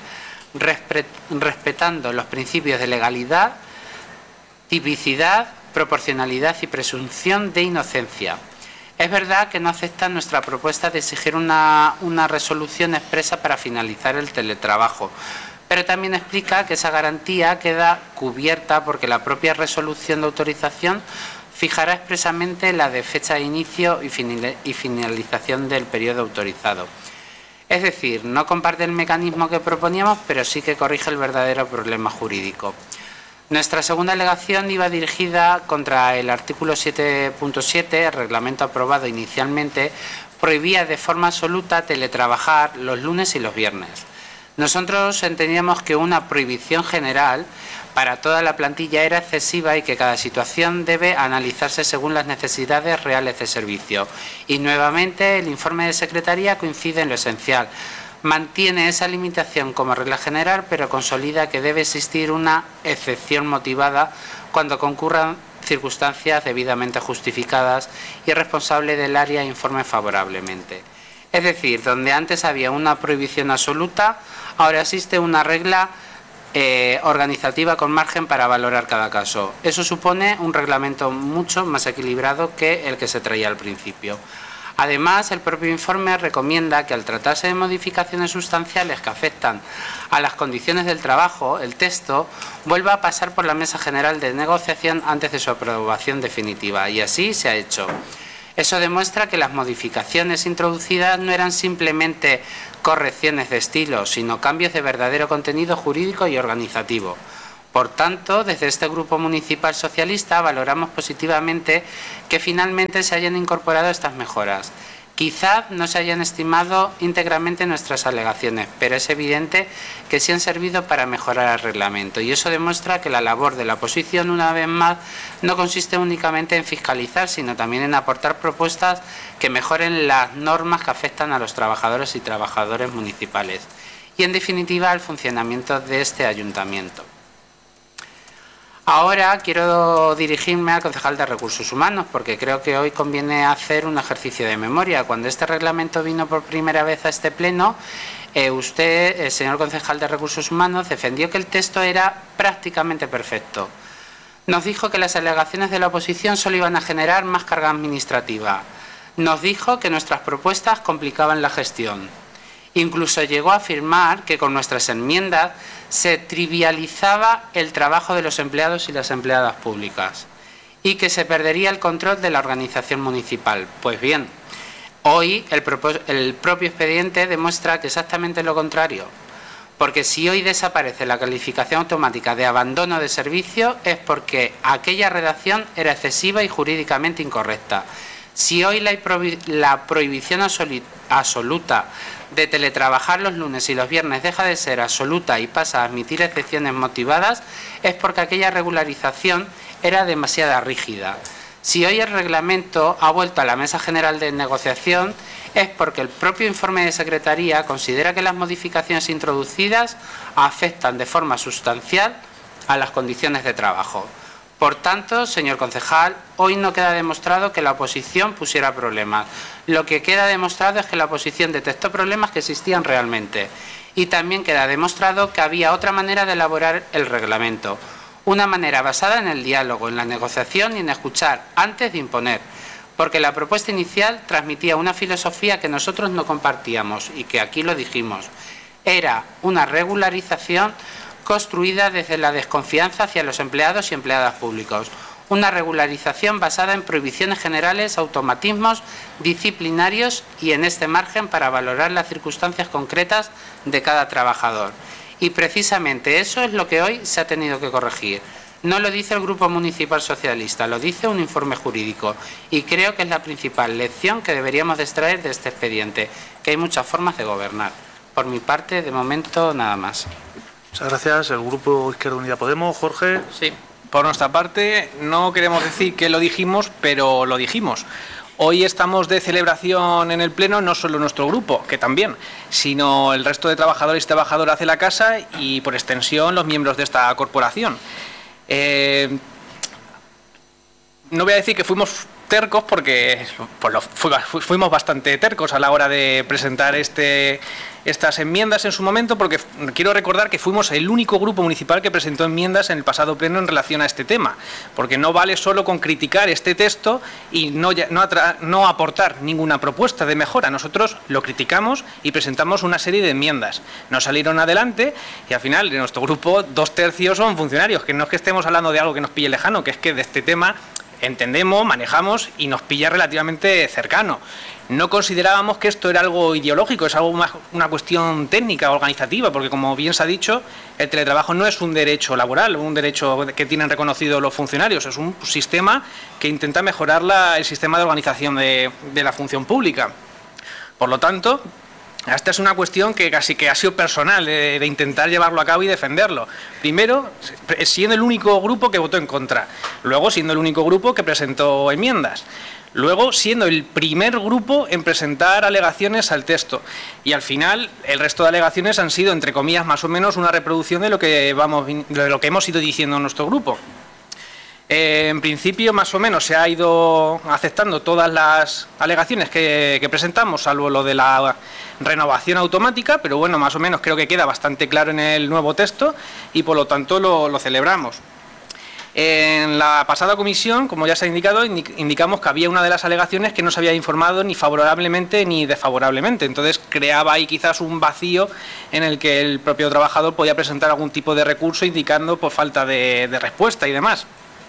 respetando los principios de legalidad, tipicidad, proporcionalidad y presunción de inocencia. Es verdad que no aceptan nuestra propuesta de exigir una resolución expresa para finalizar el teletrabajo, pero también explica que esa garantía queda cubierta porque la propia resolución de autorización fijará expresamente la de fecha de inicio y finalización del periodo autorizado. Es decir, no comparte el mecanismo que proponíamos, pero sí que corrige el verdadero problema jurídico. Nuestra segunda alegación iba dirigida contra el artículo 7.7, el reglamento aprobado inicialmente prohibía de forma absoluta teletrabajar los lunes y los viernes. Nosotros entendíamos que una prohibición general para toda la plantilla era excesiva y que cada situación debe analizarse según las necesidades reales de servicio. Y nuevamente el informe de Secretaría coincide en lo esencial. Mantiene esa limitación como regla general, pero consolida que debe existir una excepción motivada cuando concurran circunstancias debidamente justificadas y el responsable del área informe favorablemente. Es decir, donde antes había una prohibición absoluta, ahora existe una regla organizativa con margen para valorar cada caso. Eso supone un reglamento mucho más equilibrado que el que se traía al principio. Además, el propio informe recomienda que al tratarse de modificaciones sustanciales que afectan a las condiciones del trabajo, el texto vuelva a pasar por la Mesa General de Negociación antes de su aprobación definitiva, y así se ha hecho. Eso demuestra que las modificaciones introducidas no eran simplemente correcciones de estilo, sino cambios de verdadero contenido jurídico y organizativo. Por tanto, desde este Grupo Municipal Socialista valoramos positivamente que finalmente se hayan incorporado estas mejoras. Quizás no se hayan estimado íntegramente nuestras alegaciones, pero es evidente que sí han servido para mejorar el reglamento, y eso demuestra que la labor de la oposición, una vez más, no consiste únicamente en fiscalizar, sino también en aportar propuestas que mejoren las normas que afectan a los trabajadores y trabajadoras municipales y, en definitiva, al funcionamiento de este ayuntamiento. Ahora quiero dirigirme al concejal de Recursos Humanos, porque creo que hoy conviene hacer un ejercicio de memoria. Cuando este reglamento vino por primera vez a este pleno, usted, el señor concejal de Recursos Humanos, defendió que el texto era prácticamente perfecto. Nos dijo que las alegaciones de la oposición solo iban a generar más carga administrativa. Nos dijo que nuestras propuestas complicaban la gestión. Incluso llegó a afirmar que con nuestras enmiendas se trivializaba el trabajo de los empleados y las empleadas públicas y que se perdería el control de la organización municipal. Pues bien, hoy el propio expediente demuestra que exactamente lo contrario, porque si hoy desaparece la calificación automática de abandono de servicio es porque aquella redacción era excesiva y jurídicamente incorrecta. Si hoy la prohibición absoluta de teletrabajar los lunes y los viernes deja de ser absoluta y pasa a admitir excepciones motivadas, es porque aquella regularización era demasiado rígida. Si hoy el reglamento ha vuelto a la Mesa General de Negociación, es porque el propio informe de Secretaría considera que las modificaciones introducidas afectan de forma sustancial a las condiciones de trabajo. Por tanto, señor concejal, hoy no queda demostrado que la oposición pusiera problemas. Lo que queda demostrado es que la oposición detectó problemas que existían realmente. Y también queda demostrado que había otra manera de elaborar el reglamento. Una manera basada en el diálogo, en la negociación y en escuchar antes de imponer. Porque la propuesta inicial transmitía una filosofía que nosotros no compartíamos y que aquí lo dijimos. Era una regularización construida desde la desconfianza hacia los empleados y empleadas públicos. Una regularización basada en prohibiciones generales, automatismos disciplinarios y en este margen para valorar las circunstancias concretas de cada trabajador. Y precisamente eso es lo que hoy se ha tenido que corregir. No lo dice el Grupo Municipal Socialista, lo dice un informe jurídico. Y creo que es la principal lección que deberíamos de extraer de este expediente, que hay muchas formas de gobernar. Por mi parte, de momento, nada más. Muchas gracias. El Grupo Izquierda Unida Podemos, Jorge. Sí, por nuestra parte no queremos decir que lo dijimos, pero lo dijimos. Hoy estamos de celebración en el Pleno, no solo nuestro grupo, que también, sino el resto de trabajadores y trabajadoras de la casa y, por extensión, los miembros de esta corporación. No voy a decir que fuimos tercos, porque fuimos bastante tercos a la hora de presentar estas enmiendas en su momento, porque quiero recordar que fuimos el único grupo municipal que presentó enmiendas en el pasado pleno en relación a este tema, porque no vale solo con criticar este texto y no aportar ninguna propuesta de mejora. Nosotros lo criticamos y presentamos una serie de enmiendas. No salieron adelante y al final de nuestro grupo 2/3 son funcionarios, que no es que estemos hablando de algo que nos pille lejano, que es que de este tema entendemos, manejamos y nos pilla relativamente cercano. No considerábamos que esto era algo ideológico, es algo más una cuestión técnica, organizativa, porque como bien se ha dicho, el teletrabajo no es un derecho laboral, un derecho que tienen reconocido los funcionarios, es un sistema que intenta mejorar el sistema de organización de la función pública. Por lo tanto, Esta es una cuestión que casi que ha sido personal, de intentar llevarlo a cabo y defenderlo. Primero, siendo el único grupo que votó en contra. Luego, siendo el único grupo que presentó enmiendas. Luego, siendo el primer grupo en presentar alegaciones al texto. Y al final, el resto de alegaciones han sido, entre comillas, más o menos una reproducción de lo que hemos ido diciendo en nuestro grupo. En principio, más o menos, se ha ido aceptando todas las alegaciones que presentamos, salvo lo de la renovación automática, pero bueno, más o menos creo que queda bastante claro en el nuevo texto y por lo tanto lo celebramos. En la pasada comisión, como ya se ha indicado, indicamos que había una de las alegaciones que no se había informado ni favorablemente ni desfavorablemente. Entonces creaba ahí quizás un vacío en el que el propio trabajador podía presentar algún tipo de recurso indicando por falta de respuesta y demás.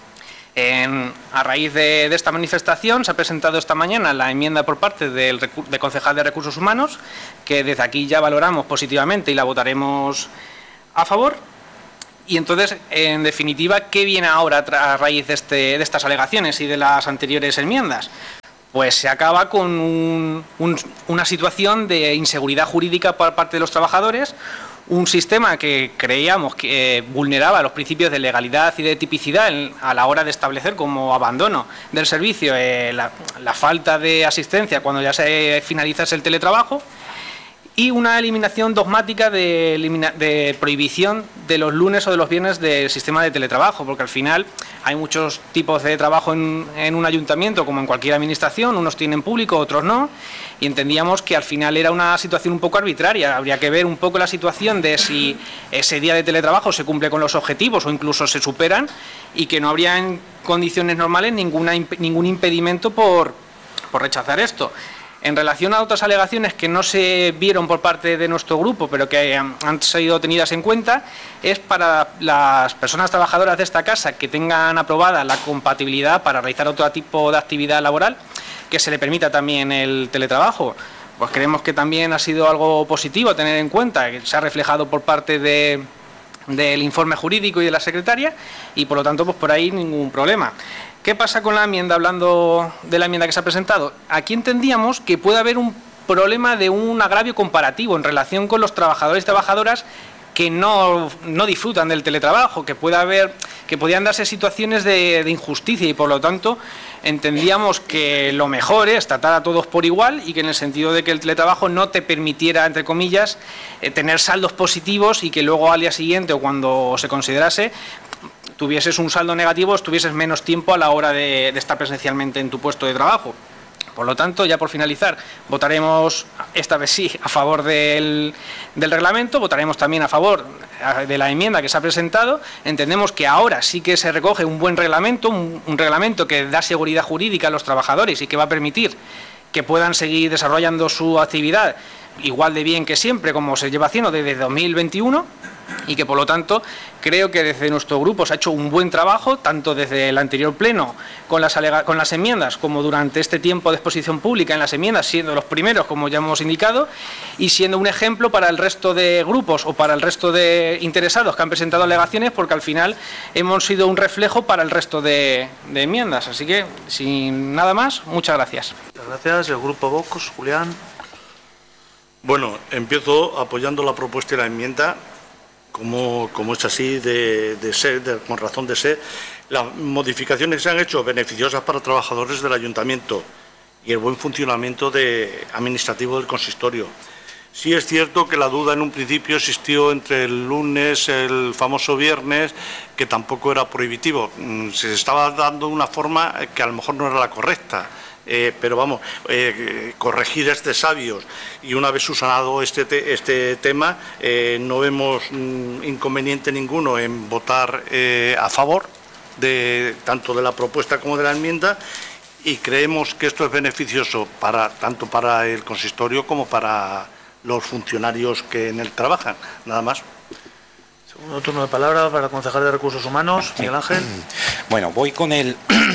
A raíz de esta manifestación se ha presentado esta mañana la enmienda por parte del concejal de Recursos Humanos, que desde aquí ya valoramos positivamente y la votaremos a favor. Y entonces, en definitiva, ¿qué viene ahora a raíz de estas alegaciones y de las anteriores enmiendas? Pues se acaba con una situación de inseguridad jurídica por parte de los trabajadores, un sistema que creíamos que vulneraba los principios de legalidad y de tipicidad a la hora de establecer como abandono del servicio la falta de asistencia cuando ya se finaliza el teletrabajo, y una eliminación dogmática de prohibición de los lunes o de los viernes del sistema de teletrabajo, porque al final hay muchos tipos de trabajo en un ayuntamiento como en cualquier administración, unos tienen público, otros no, y entendíamos que al final era una situación un poco arbitraria. Habría que ver un poco la situación de si ese día de teletrabajo se cumple con los objetivos o incluso se superan, y que no habría en condiciones normales ningún impedimento por rechazar esto. En relación a otras alegaciones que no se vieron por parte de nuestro grupo, pero que han sido tenidas en cuenta, es para las personas trabajadoras de esta casa que tengan aprobada la compatibilidad para realizar otro tipo de actividad laboral, que se le permita también el teletrabajo. Pues creemos que también ha sido algo positivo a tener en cuenta, que se ha reflejado por parte del informe jurídico y de la secretaria, y por lo tanto pues por ahí ningún problema. ¿Qué pasa con la enmienda? Hablando de la enmienda que se ha presentado, aquí entendíamos que puede haber un problema de un agravio comparativo en relación con los trabajadores y trabajadoras que no disfrutan del teletrabajo, que podían darse situaciones de injusticia, y por lo tanto entendíamos que lo mejor es tratar a todos por igual, y que en el sentido de que el teletrabajo no te permitiera, entre comillas, tener saldos positivos y que luego al día siguiente o cuando se considerase tuvieses un saldo negativo, estuvieses menos tiempo a la hora de estar presencialmente en tu puesto de trabajo. Por lo tanto, ya por finalizar, votaremos esta vez sí a favor del reglamento, votaremos también a favor de la enmienda que se ha presentado. Entendemos que ahora sí que se recoge un buen reglamento, un reglamento que da seguridad jurídica a los trabajadores y que va a permitir que puedan seguir desarrollando su actividad igual de bien que siempre, como se lleva haciendo desde 2021, y que por lo tanto creo que desde nuestro grupo se ha hecho un buen trabajo, tanto desde el anterior pleno con las enmiendas como durante este tiempo de exposición pública en las enmiendas, siendo los primeros, como ya hemos indicado, y siendo un ejemplo para el resto de grupos o para el resto de interesados que han presentado alegaciones, porque al final hemos sido un reflejo para el resto de enmiendas. Así que, sin nada más, muchas gracias. Muchas gracias. El grupo Vox, Julián. Bueno, empiezo apoyando la propuesta y la enmienda, como es así con razón de ser. Las modificaciones que se han hecho beneficiosas para trabajadores del ayuntamiento y el buen funcionamiento administrativo del consistorio. Sí es cierto que la duda en un principio existió entre el lunes, el famoso viernes, que tampoco era prohibitivo. Se estaba dando una forma que a lo mejor no era la correcta. Pero vamos, corregir este sabios, y una vez subsanado este tema, no vemos inconveniente ninguno en votar a favor tanto de la propuesta como de la enmienda, y creemos que esto es beneficioso tanto para el consistorio como para los funcionarios que en él trabajan. Nada más. Segundo turno de palabra para el concejal de Recursos Humanos, Miguel Ángel. Bueno, voy con el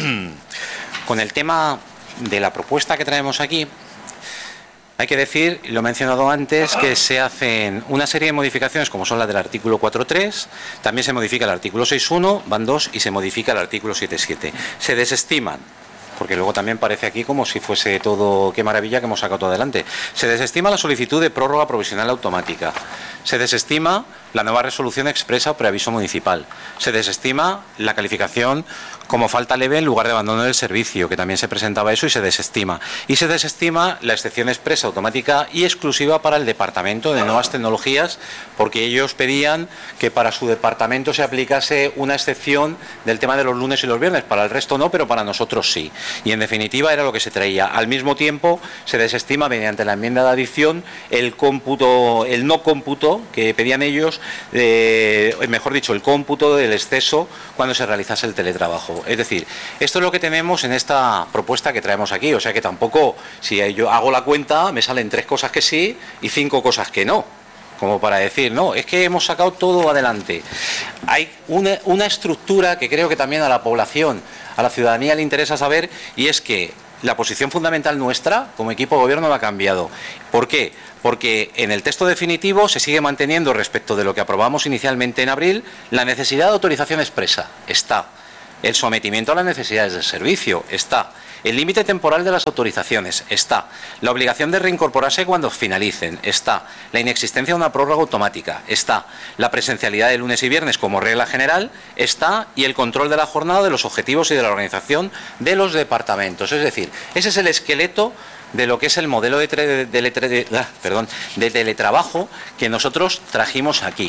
tema de la propuesta que traemos aquí. Hay que decir, lo he mencionado antes, que se hacen una serie de modificaciones, como son las del artículo 4.3, también se modifica el artículo 6.1, van 2, y se modifica el artículo 7.7. Se desestiman porque luego también parece aquí como si fuese todo, qué maravilla que hemos sacado todo adelante. Se desestima la solicitud de prórroga provisional automática. Se desestima la nueva resolución expresa o preaviso municipal. Se desestima la calificación como falta leve en lugar de abandono del servicio, que también se presentaba eso y se desestima. Y se desestima la excepción expresa automática y exclusiva para el Departamento de Nuevas Tecnologías, porque ellos pedían que para su departamento se aplicase una excepción del tema de los lunes y los viernes, para el resto no, pero para nosotros sí. Y en definitiva era lo que se traía. Al mismo tiempo se desestima mediante la enmienda de adición el no cómputo que pedían ellos, mejor dicho, el cómputo del exceso cuando se realizase el teletrabajo. Es decir, esto es lo que tenemos en esta propuesta que traemos aquí, o sea que tampoco, si yo hago la cuenta, me salen 3 cosas que sí y 5 cosas que no, como para decir, no, es que hemos sacado todo adelante. Hay una estructura que creo que también a la población, a la ciudadanía le interesa saber, y es que la posición fundamental nuestra como equipo de gobierno no ha cambiado. ¿Por qué? Porque en el texto definitivo se sigue manteniendo, respecto de lo que aprobamos inicialmente en abril, la necesidad de autorización expresa. Está. El sometimiento a las necesidades del servicio. Está. El límite temporal de las autorizaciones. Está. La obligación de reincorporarse cuando finalicen. Está. La inexistencia de una prórroga automática. Está. La presencialidad de lunes y viernes como regla general. Está. Y el control de la jornada, de los objetivos y de la organización de los departamentos. Es decir, ese es el esqueleto de lo que es el modelo de teletrabajo que nosotros trajimos aquí.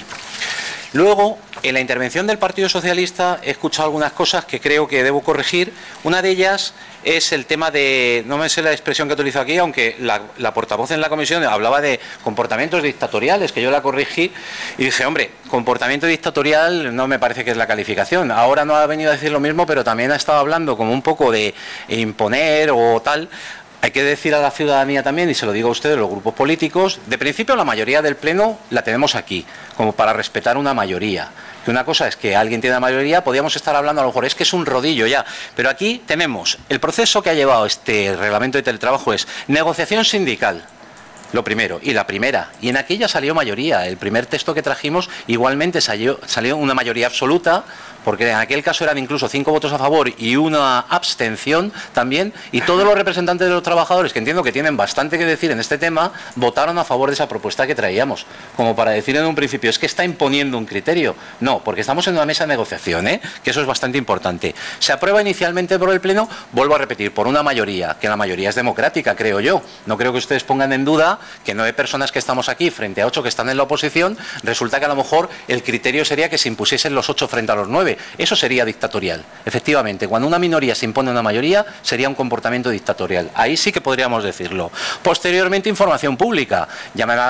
Luego, en la intervención del Partido Socialista he escuchado algunas cosas que creo que debo corregir. Una de ellas es el tema de, no me sé la expresión que utilizo aquí, aunque la portavoz en la comisión hablaba de comportamientos dictatoriales, que yo la corregí y dije, hombre, comportamiento dictatorial no me parece que es la calificación. Ahora no ha venido a decir lo mismo, pero también ha estado hablando como un poco de imponer o tal. Hay que decir a la ciudadanía también, y se lo digo a ustedes, los grupos políticos, de principio la mayoría del Pleno la tenemos aquí, como para respetar una mayoría. Que una cosa es que alguien tiene la mayoría, podríamos estar hablando a lo mejor, es que es un rodillo ya, pero aquí tenemos, el proceso que ha llevado este reglamento de teletrabajo es negociación sindical, lo primero, y la primera, y en aquella salió mayoría, el primer texto que trajimos igualmente salió una mayoría absoluta, porque en aquel caso eran incluso 5 votos a favor y una abstención también, y todos los representantes de los trabajadores, que entiendo que tienen bastante que decir en este tema, votaron a favor de esa propuesta que traíamos, como para decir en un principio, es que está imponiendo un criterio. No, porque estamos en una mesa de negociación, que eso es bastante importante. Se aprueba inicialmente por el Pleno, vuelvo a repetir, por una mayoría, que la mayoría es democrática, creo yo. No creo que ustedes pongan en duda que 9 personas que estamos aquí frente a 8 que están en la oposición, resulta que a lo mejor el criterio sería que se impusiesen los 8 frente a los 9. Eso sería dictatorial. Efectivamente, cuando una minoría se impone a una mayoría, sería un comportamiento dictatorial. Ahí sí que podríamos decirlo. Posteriormente, información pública. Ya me van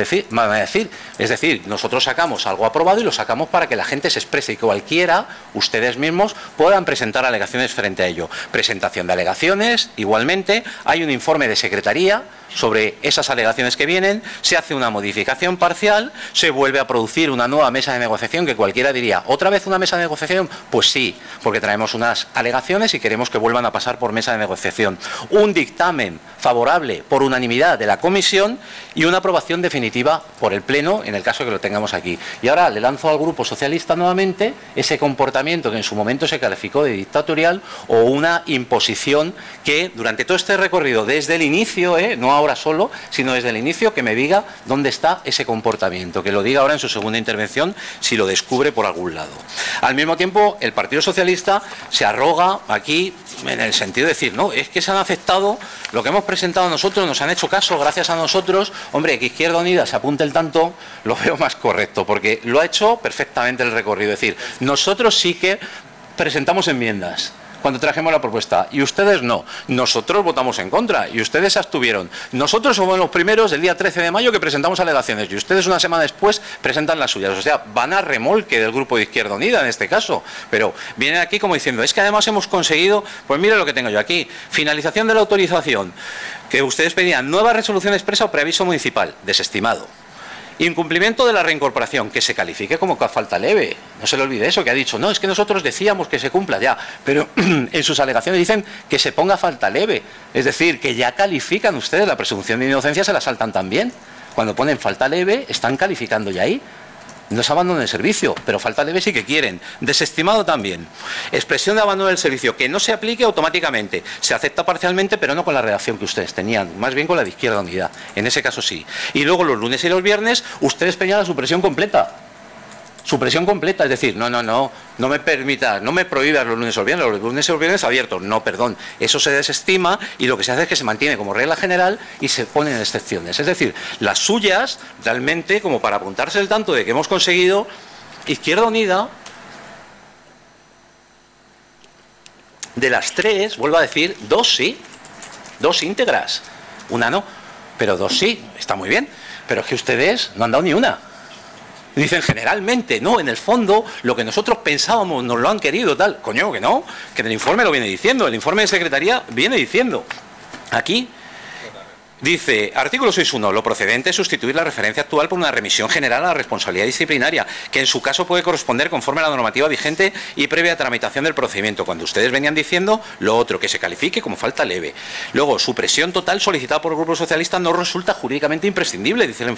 a decir, es decir, nosotros sacamos algo aprobado y lo sacamos para que la gente se exprese y que cualquiera, ustedes mismos, puedan presentar alegaciones frente a ello. Presentación de alegaciones, igualmente, hay un informe de secretaría sobre esas alegaciones que vienen, se hace una modificación parcial, se vuelve a producir una nueva mesa de negociación que cualquiera diría, ¿otra vez una mesa de negociación? Pues sí, porque traemos unas alegaciones y queremos que vuelvan a pasar por mesa de negociación. Un dictamen favorable por unanimidad de la comisión y una aprobación definitiva por el Pleno, en el caso que lo tengamos aquí. Y ahora le lanzo al Grupo Socialista nuevamente ese comportamiento que en su momento se calificó de dictatorial o una imposición que durante todo este recorrido, desde el inicio, no ahora solo, sino desde el inicio, que me diga dónde está ese comportamiento, que lo diga ahora en su segunda intervención si lo descubre por algún lado. Al mismo tiempo, el Partido Socialista se arroga aquí en el sentido de decir, no, es que se han aceptado lo que hemos presentado nosotros, nos han hecho caso gracias a nosotros. Hombre, que Izquierda Unida se apunte el tanto, lo veo más correcto, porque lo ha hecho perfectamente el recorrido. Es decir, nosotros sí que presentamos enmiendas cuando trajimos la propuesta, y ustedes no. Nosotros votamos en contra, y ustedes se abstuvieron. Nosotros somos los primeros del día 13 de mayo que presentamos alegaciones, y ustedes una semana después presentan las suyas. O sea, van a remolque del Grupo de Izquierda Unida en este caso. Pero vienen aquí como diciendo, es que además hemos conseguido, pues mire lo que tengo yo aquí, finalización de la autorización, que ustedes pedían, nueva resolución expresa o preaviso municipal, desestimado. Incumplimiento de la reincorporación, que se califique como falta leve. No se le olvide eso, que ha dicho, no, es que nosotros decíamos que se cumpla ya, pero en sus alegaciones dicen que se ponga falta leve. Es decir, que ya califican ustedes la presunción de inocencia, se la saltan también. Cuando ponen falta leve, están calificando ya ahí. No es abandono de servicio, pero falta leve sí que quieren. Desestimado también. Expresión de abandono del servicio, que no se aplique automáticamente. Se acepta parcialmente, pero no con la redacción que ustedes tenían, más bien con la de Izquierda Unida. En ese caso sí. Y luego los lunes y los viernes, ustedes pedían la supresión completa. Supresión completa, es decir, no me permitas, no me prohíbas los lunes y los viernes abiertos. No, perdón, eso se desestima y lo que se hace es que se mantiene como regla general y se ponen excepciones. Es decir, las suyas, realmente, como para apuntarse el tanto de que hemos conseguido, Izquierda Unida, de las 3, vuelvo a decir, 2 sí, 2 íntegras, una no, pero 2 sí, está muy bien, pero es que ustedes no han dado ni una. Dicen generalmente, no, en el fondo, lo que nosotros pensábamos, nos lo han querido, tal. Coño, que no, que en el informe lo viene diciendo, el informe de Secretaría viene diciendo. Aquí dice, artículo 6.1, lo procedente es sustituir la referencia actual por una remisión general a la responsabilidad disciplinaria, que en su caso puede corresponder conforme a la normativa vigente y previa tramitación del procedimiento, cuando ustedes venían diciendo lo otro, que se califique como falta leve. Luego, supresión total solicitada por el Grupo Socialista no resulta jurídicamente imprescindible, dice el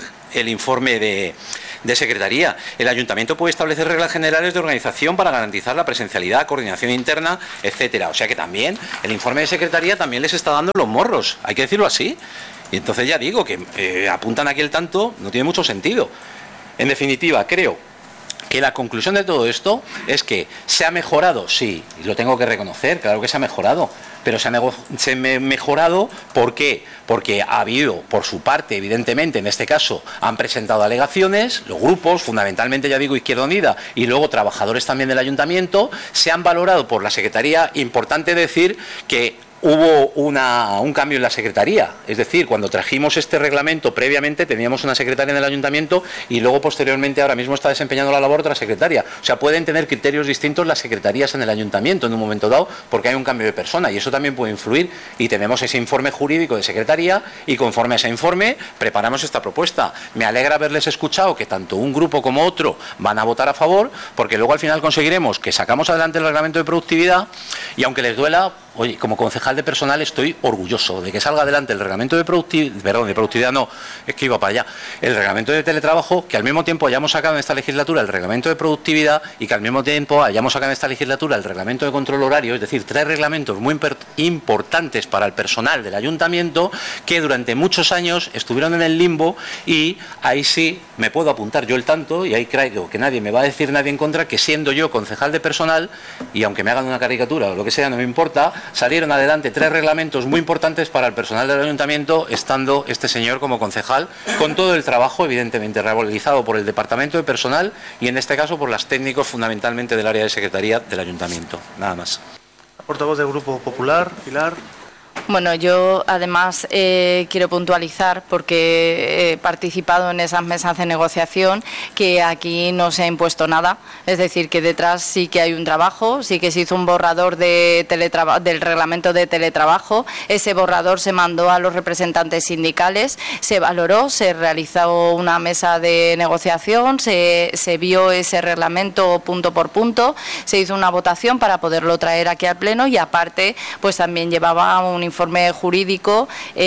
informe de Secretaría. El Ayuntamiento puede establecer reglas generales de organización para garantizar la presencialidad, coordinación interna, etcétera. O sea que también el informe de Secretaría también les está dando los morros, hay que decirlo así. Y entonces ya digo que apuntan aquí el tanto, no tiene mucho sentido. En definitiva, creo que la conclusión de todo esto es que se ha mejorado, sí, y lo tengo que reconocer, claro que se ha mejorado, pero se ha mejorado, ¿por qué? Porque ha habido, por su parte, evidentemente, en este caso, han presentado alegaciones, los grupos, fundamentalmente, ya digo, Izquierda Unida, y luego trabajadores también del Ayuntamiento, se han valorado por la Secretaría. Importante decir que hubo un cambio en la Secretaría, es decir, cuando trajimos este reglamento previamente teníamos una secretaria en el Ayuntamiento y luego posteriormente ahora mismo está desempeñando la labor otra secretaria. O sea, pueden tener criterios distintos las secretarías en el Ayuntamiento en un momento dado porque hay un cambio de persona y eso también puede influir, y tenemos ese informe jurídico de Secretaría y conforme a ese informe preparamos esta propuesta. Me alegra haberles escuchado que tanto un grupo como otro van a votar a favor, porque luego al final conseguiremos que sacamos adelante el reglamento de productividad y aunque les duela, oye, como concejal de personal estoy orgulloso de que salga adelante el reglamento de productividad, no, es que iba para allá, el reglamento de teletrabajo, que al mismo tiempo hayamos sacado en esta legislatura el reglamento de productividad y que al mismo tiempo hayamos sacado en esta legislatura el reglamento de control horario, es decir, 3 reglamentos muy importantes para el personal del Ayuntamiento que durante muchos años estuvieron en el limbo, y ahí sí me puedo apuntar yo el tanto, y ahí creo que nadie me va a decir nadie en contra, que siendo yo concejal de personal, y aunque me hagan una caricatura o lo que sea, no me importa, salieron adelante 3 reglamentos muy importantes para el personal del Ayuntamiento, estando este señor como concejal, con todo el trabajo evidentemente realizado por el Departamento de Personal y en este caso por los técnicos fundamentalmente del área de Secretaría del Ayuntamiento. Nada más. Portavoz del Grupo Popular, Pilar. Bueno, yo además quiero puntualizar, porque he participado en esas mesas de negociación, que aquí no se ha impuesto nada. Es decir, que detrás sí que hay un trabajo, sí que se hizo un borrador del reglamento de teletrabajo. Ese borrador se mandó a los representantes sindicales, se valoró, se realizó una mesa de negociación, se vio ese reglamento punto por punto, se hizo una votación para poderlo traer aquí al Pleno y aparte pues también llevaba un informe jurídico,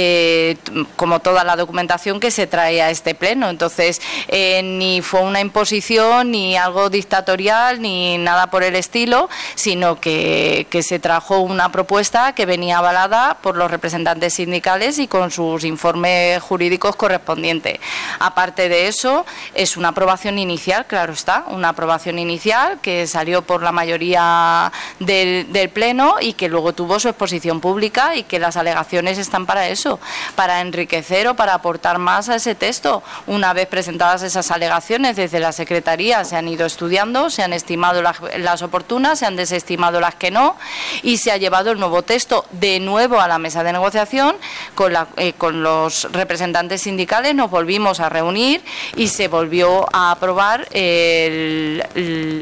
como toda la documentación que se trae a este Pleno. Entonces, ni fue una imposición, ni algo dictatorial, ni nada por el estilo, sino que se trajo una propuesta que venía avalada por los representantes sindicales y con sus informes jurídicos correspondientes. Aparte de eso, es una aprobación inicial, claro está, una aprobación inicial que salió por la mayoría del Pleno y que luego tuvo su exposición pública, y que las alegaciones están para eso, para enriquecer o para aportar más a ese texto. Una vez presentadas esas alegaciones desde la Secretaría, se han ido estudiando, se han estimado las oportunas, se han desestimado las que no, y se ha llevado el nuevo texto de nuevo a la mesa de negociación con los representantes sindicales. Nos volvimos a reunir y se volvió a aprobar el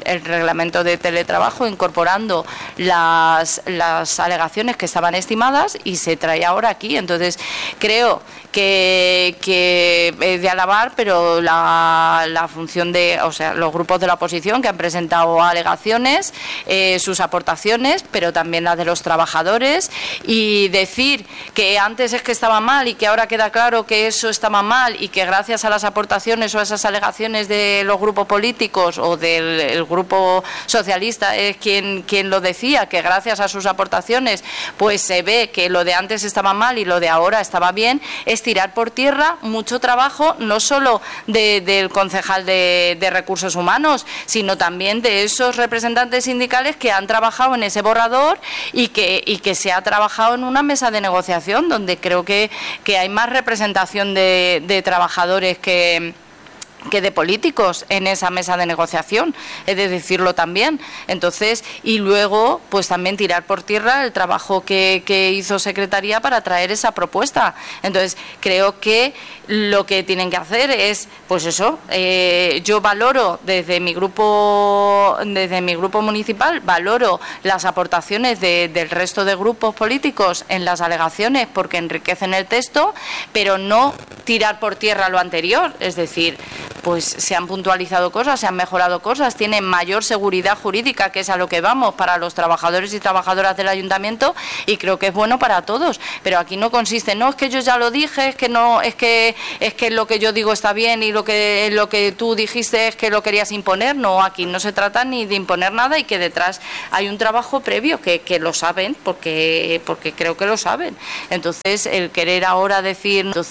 reglamento de teletrabajo, incorporando las alegaciones que estaban estimadas, propuestas y se trae ahora aquí. Entonces, creo que es de alabar, pero la función de, o sea, los grupos de la oposición que han presentado alegaciones, sus aportaciones, pero también las de los trabajadores, y decir que antes es que estaba mal y que ahora queda claro que eso estaba mal y que gracias a las aportaciones o a esas alegaciones de los grupos políticos o del grupo socialista es quien lo decía, que gracias a sus aportaciones pues se ve que lo de antes estaba mal y lo de ahora estaba bien, es tirar por tierra mucho trabajo, no solo del concejal de Recursos Humanos, sino también de esos representantes sindicales que han trabajado en ese borrador y que se ha trabajado en una mesa de negociación donde creo que hay más representación de trabajadores que de políticos en esa mesa de negociación, he de decirlo también. Entonces, y luego, pues también tirar por tierra el trabajo que hizo Secretaría para traer esa propuesta. Entonces, creo que lo que tienen que hacer es, pues eso, yo valoro desde mi grupo municipal, valoro las aportaciones del resto de grupos políticos en las alegaciones porque enriquecen el texto, pero no tirar por tierra lo anterior, es decir, pues se han puntualizado cosas, se han mejorado cosas, tienen mayor seguridad jurídica, que es a lo que vamos, para los trabajadores y trabajadoras del ayuntamiento, y creo que es bueno para todos. Pero aquí no consiste, no, es que yo ya lo dije, es que no, es que lo que yo digo está bien y lo que tú dijiste es que lo querías imponer. No, aquí no se trata ni de imponer nada y que detrás hay un trabajo previo que lo saben, porque creo que lo saben. Entonces, el querer ahora decir no,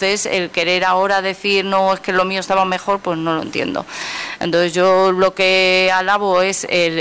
es que lo mío estaba mejor, pues no lo entiendo. Entonces yo lo que alabo es